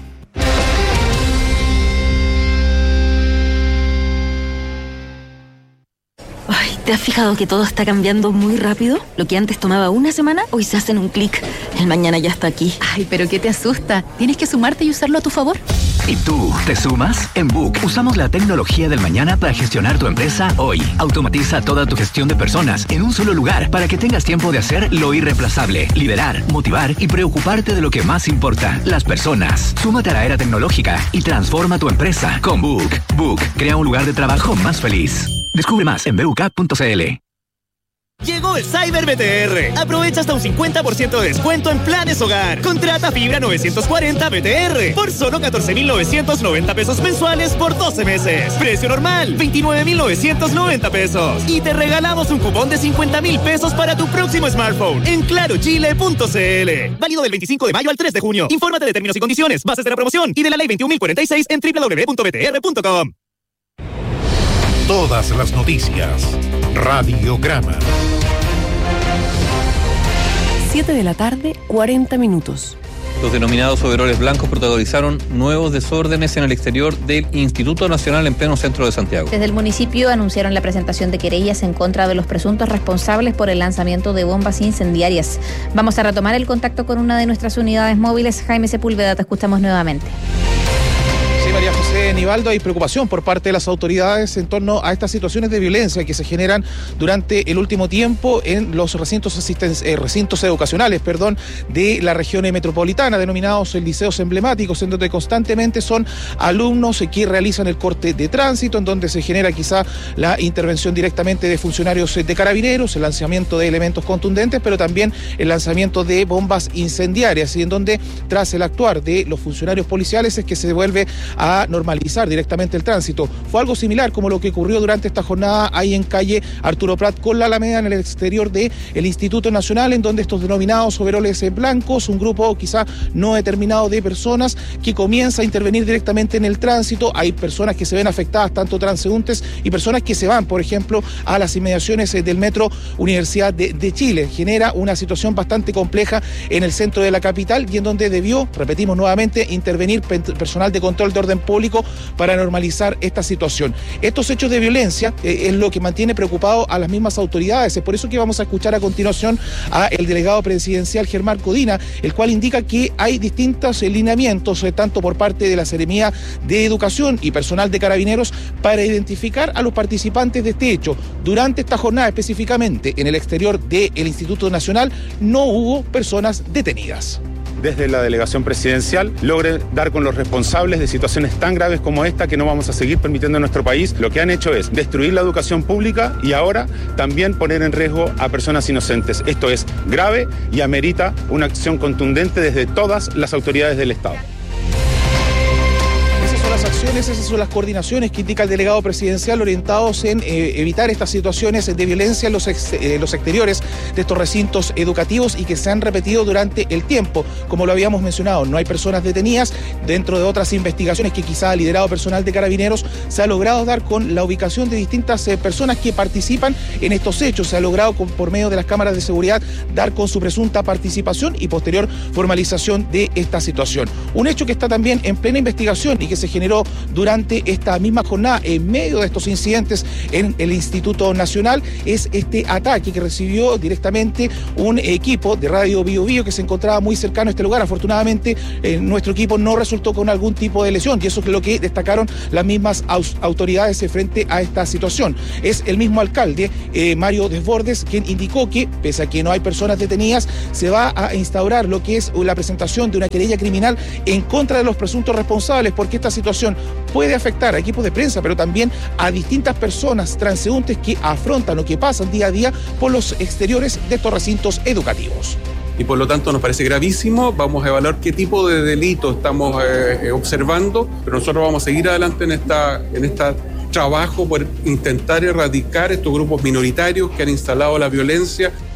Speaker 7: Ay, ¿te has fijado que todo está cambiando muy rápido? Lo que antes tomaba una semana, hoy se hace en un clic. El mañana ya está aquí.
Speaker 14: Ay, pero ¿qué te asusta? Tienes que sumarte y usarlo a tu favor.
Speaker 15: ¿Y tú, te sumas? En Book usamos la tecnología del mañana para gestionar tu empresa hoy. Automatiza toda tu gestión de personas en un solo lugar para que tengas tiempo de hacer lo irreemplazable, liderar, motivar y preocuparte de lo que más importa, las personas. Súmate a la era tecnológica y transforma tu empresa con Book. Book crea un lugar de trabajo más feliz. Descubre más en BUK.cl.
Speaker 16: Llegó el Cyber BTR. Aprovecha hasta un 50% de descuento en planes hogar. Contrata fibra 940 BTR por solo 14,990 pesos mensuales por 12 meses. Precio normal, 29,990 pesos. Y te regalamos un cupón de 50,000 pesos para tu próximo smartphone en clarochile.cl. Válido del 25 de mayo al 3 de junio. Infórmate de términos y condiciones, bases de la promoción y de la ley 21.046 en www.btr.com.
Speaker 18: Todas las noticias. Radiograma.
Speaker 21: 7 de la tarde, 40 minutos.
Speaker 1: Los denominados overoles blancos protagonizaron nuevos desórdenes en el exterior del Instituto Nacional en pleno centro de Santiago.
Speaker 8: Desde el municipio anunciaron la presentación de querellas en contra de los presuntos responsables por el lanzamiento de bombas incendiarias. Vamos a retomar el contacto con una de nuestras unidades móviles. Jaime Sepúlveda, te escuchamos nuevamente.
Speaker 17: Sí, María José Nivaldo, hay preocupación por parte de las autoridades en torno a estas situaciones de violencia que se generan durante el último tiempo en los recintos educacionales, de la región metropolitana, denominados liceos emblemáticos, en donde constantemente son alumnos que realizan el corte de tránsito, en donde se genera quizá la intervención directamente de funcionarios de carabineros, el lanzamiento de elementos contundentes, pero también el lanzamiento de bombas incendiarias, y en donde tras el actuar de los funcionarios policiales es que se vuelve a normalizar directamente el tránsito. Fue algo similar como lo que ocurrió durante esta jornada ahí en calle Arturo Prat con la Alameda, en el exterior del Instituto Nacional, en donde estos denominados overoles blancos, un grupo quizá no determinado de personas que comienza a intervenir directamente en el tránsito. Hay personas que se ven afectadas, tanto transeúntes y personas que se van, por ejemplo, a las inmediaciones del Metro Universidad de Chile. Genera una situación bastante compleja en el centro de la capital, y en donde debió, repetimos nuevamente, intervenir personal de control de orden público para normalizar esta situación. Estos hechos de violencia es lo que mantiene preocupado a las mismas autoridades. Es por eso que vamos a escuchar a continuación al delegado presidencial Germán Codina, el cual indica que hay distintos lineamientos, tanto por parte de la Seremía de Educación y personal de Carabineros, para identificar a los participantes de este hecho. Durante esta jornada, específicamente en el exterior del Instituto Nacional, no hubo personas detenidas.
Speaker 19: Desde la delegación presidencial logre dar con los responsables de situaciones tan graves como esta, que no vamos a seguir permitiendo en nuestro país. Lo que han hecho es destruir la educación pública y ahora también poner en riesgo a personas inocentes. Esto es grave y amerita una acción contundente desde todas las autoridades del Estado.
Speaker 17: Esas son las acciones, esas son las coordinaciones que indica el delegado presidencial orientados en evitar estas situaciones de violencia en los exteriores de estos recintos educativos y que se han repetido durante el tiempo. Como lo habíamos mencionado, no hay personas detenidas. Dentro de otras investigaciones que quizá ha liderado personal de Carabineros, se ha logrado dar con la ubicación de distintas personas que participan en estos hechos. Se ha logrado por medio de las cámaras de seguridad dar con su presunta participación y posterior formalización de esta situación. Un hecho que está también en plena investigación y que se generó durante esta misma jornada en medio de estos incidentes en el Instituto Nacional es este ataque que recibió directamente un equipo de Radio Bio Bio que se encontraba muy cercano a este lugar. Afortunadamente nuestro equipo no resultó con algún tipo de lesión y eso es lo que destacaron las mismas autoridades frente a esta situación. Es el mismo alcalde, Mario Desbordes, quien indicó que pese a que no hay personas detenidas, se va a instaurar lo que es la presentación de una querella criminal en contra de los presuntos responsables, porque esta situación puede afectar a equipos de prensa, pero también a distintas personas transeúntes que afrontan o que pasan día a día por los exteriores de estos recintos educativos.
Speaker 3: Y por lo tanto nos parece gravísimo. Vamos a evaluar qué tipo de delito estamos observando, pero nosotros vamos a seguir adelante en esta trabajo por intentar erradicar estos grupos minoritarios que han instalado la violencia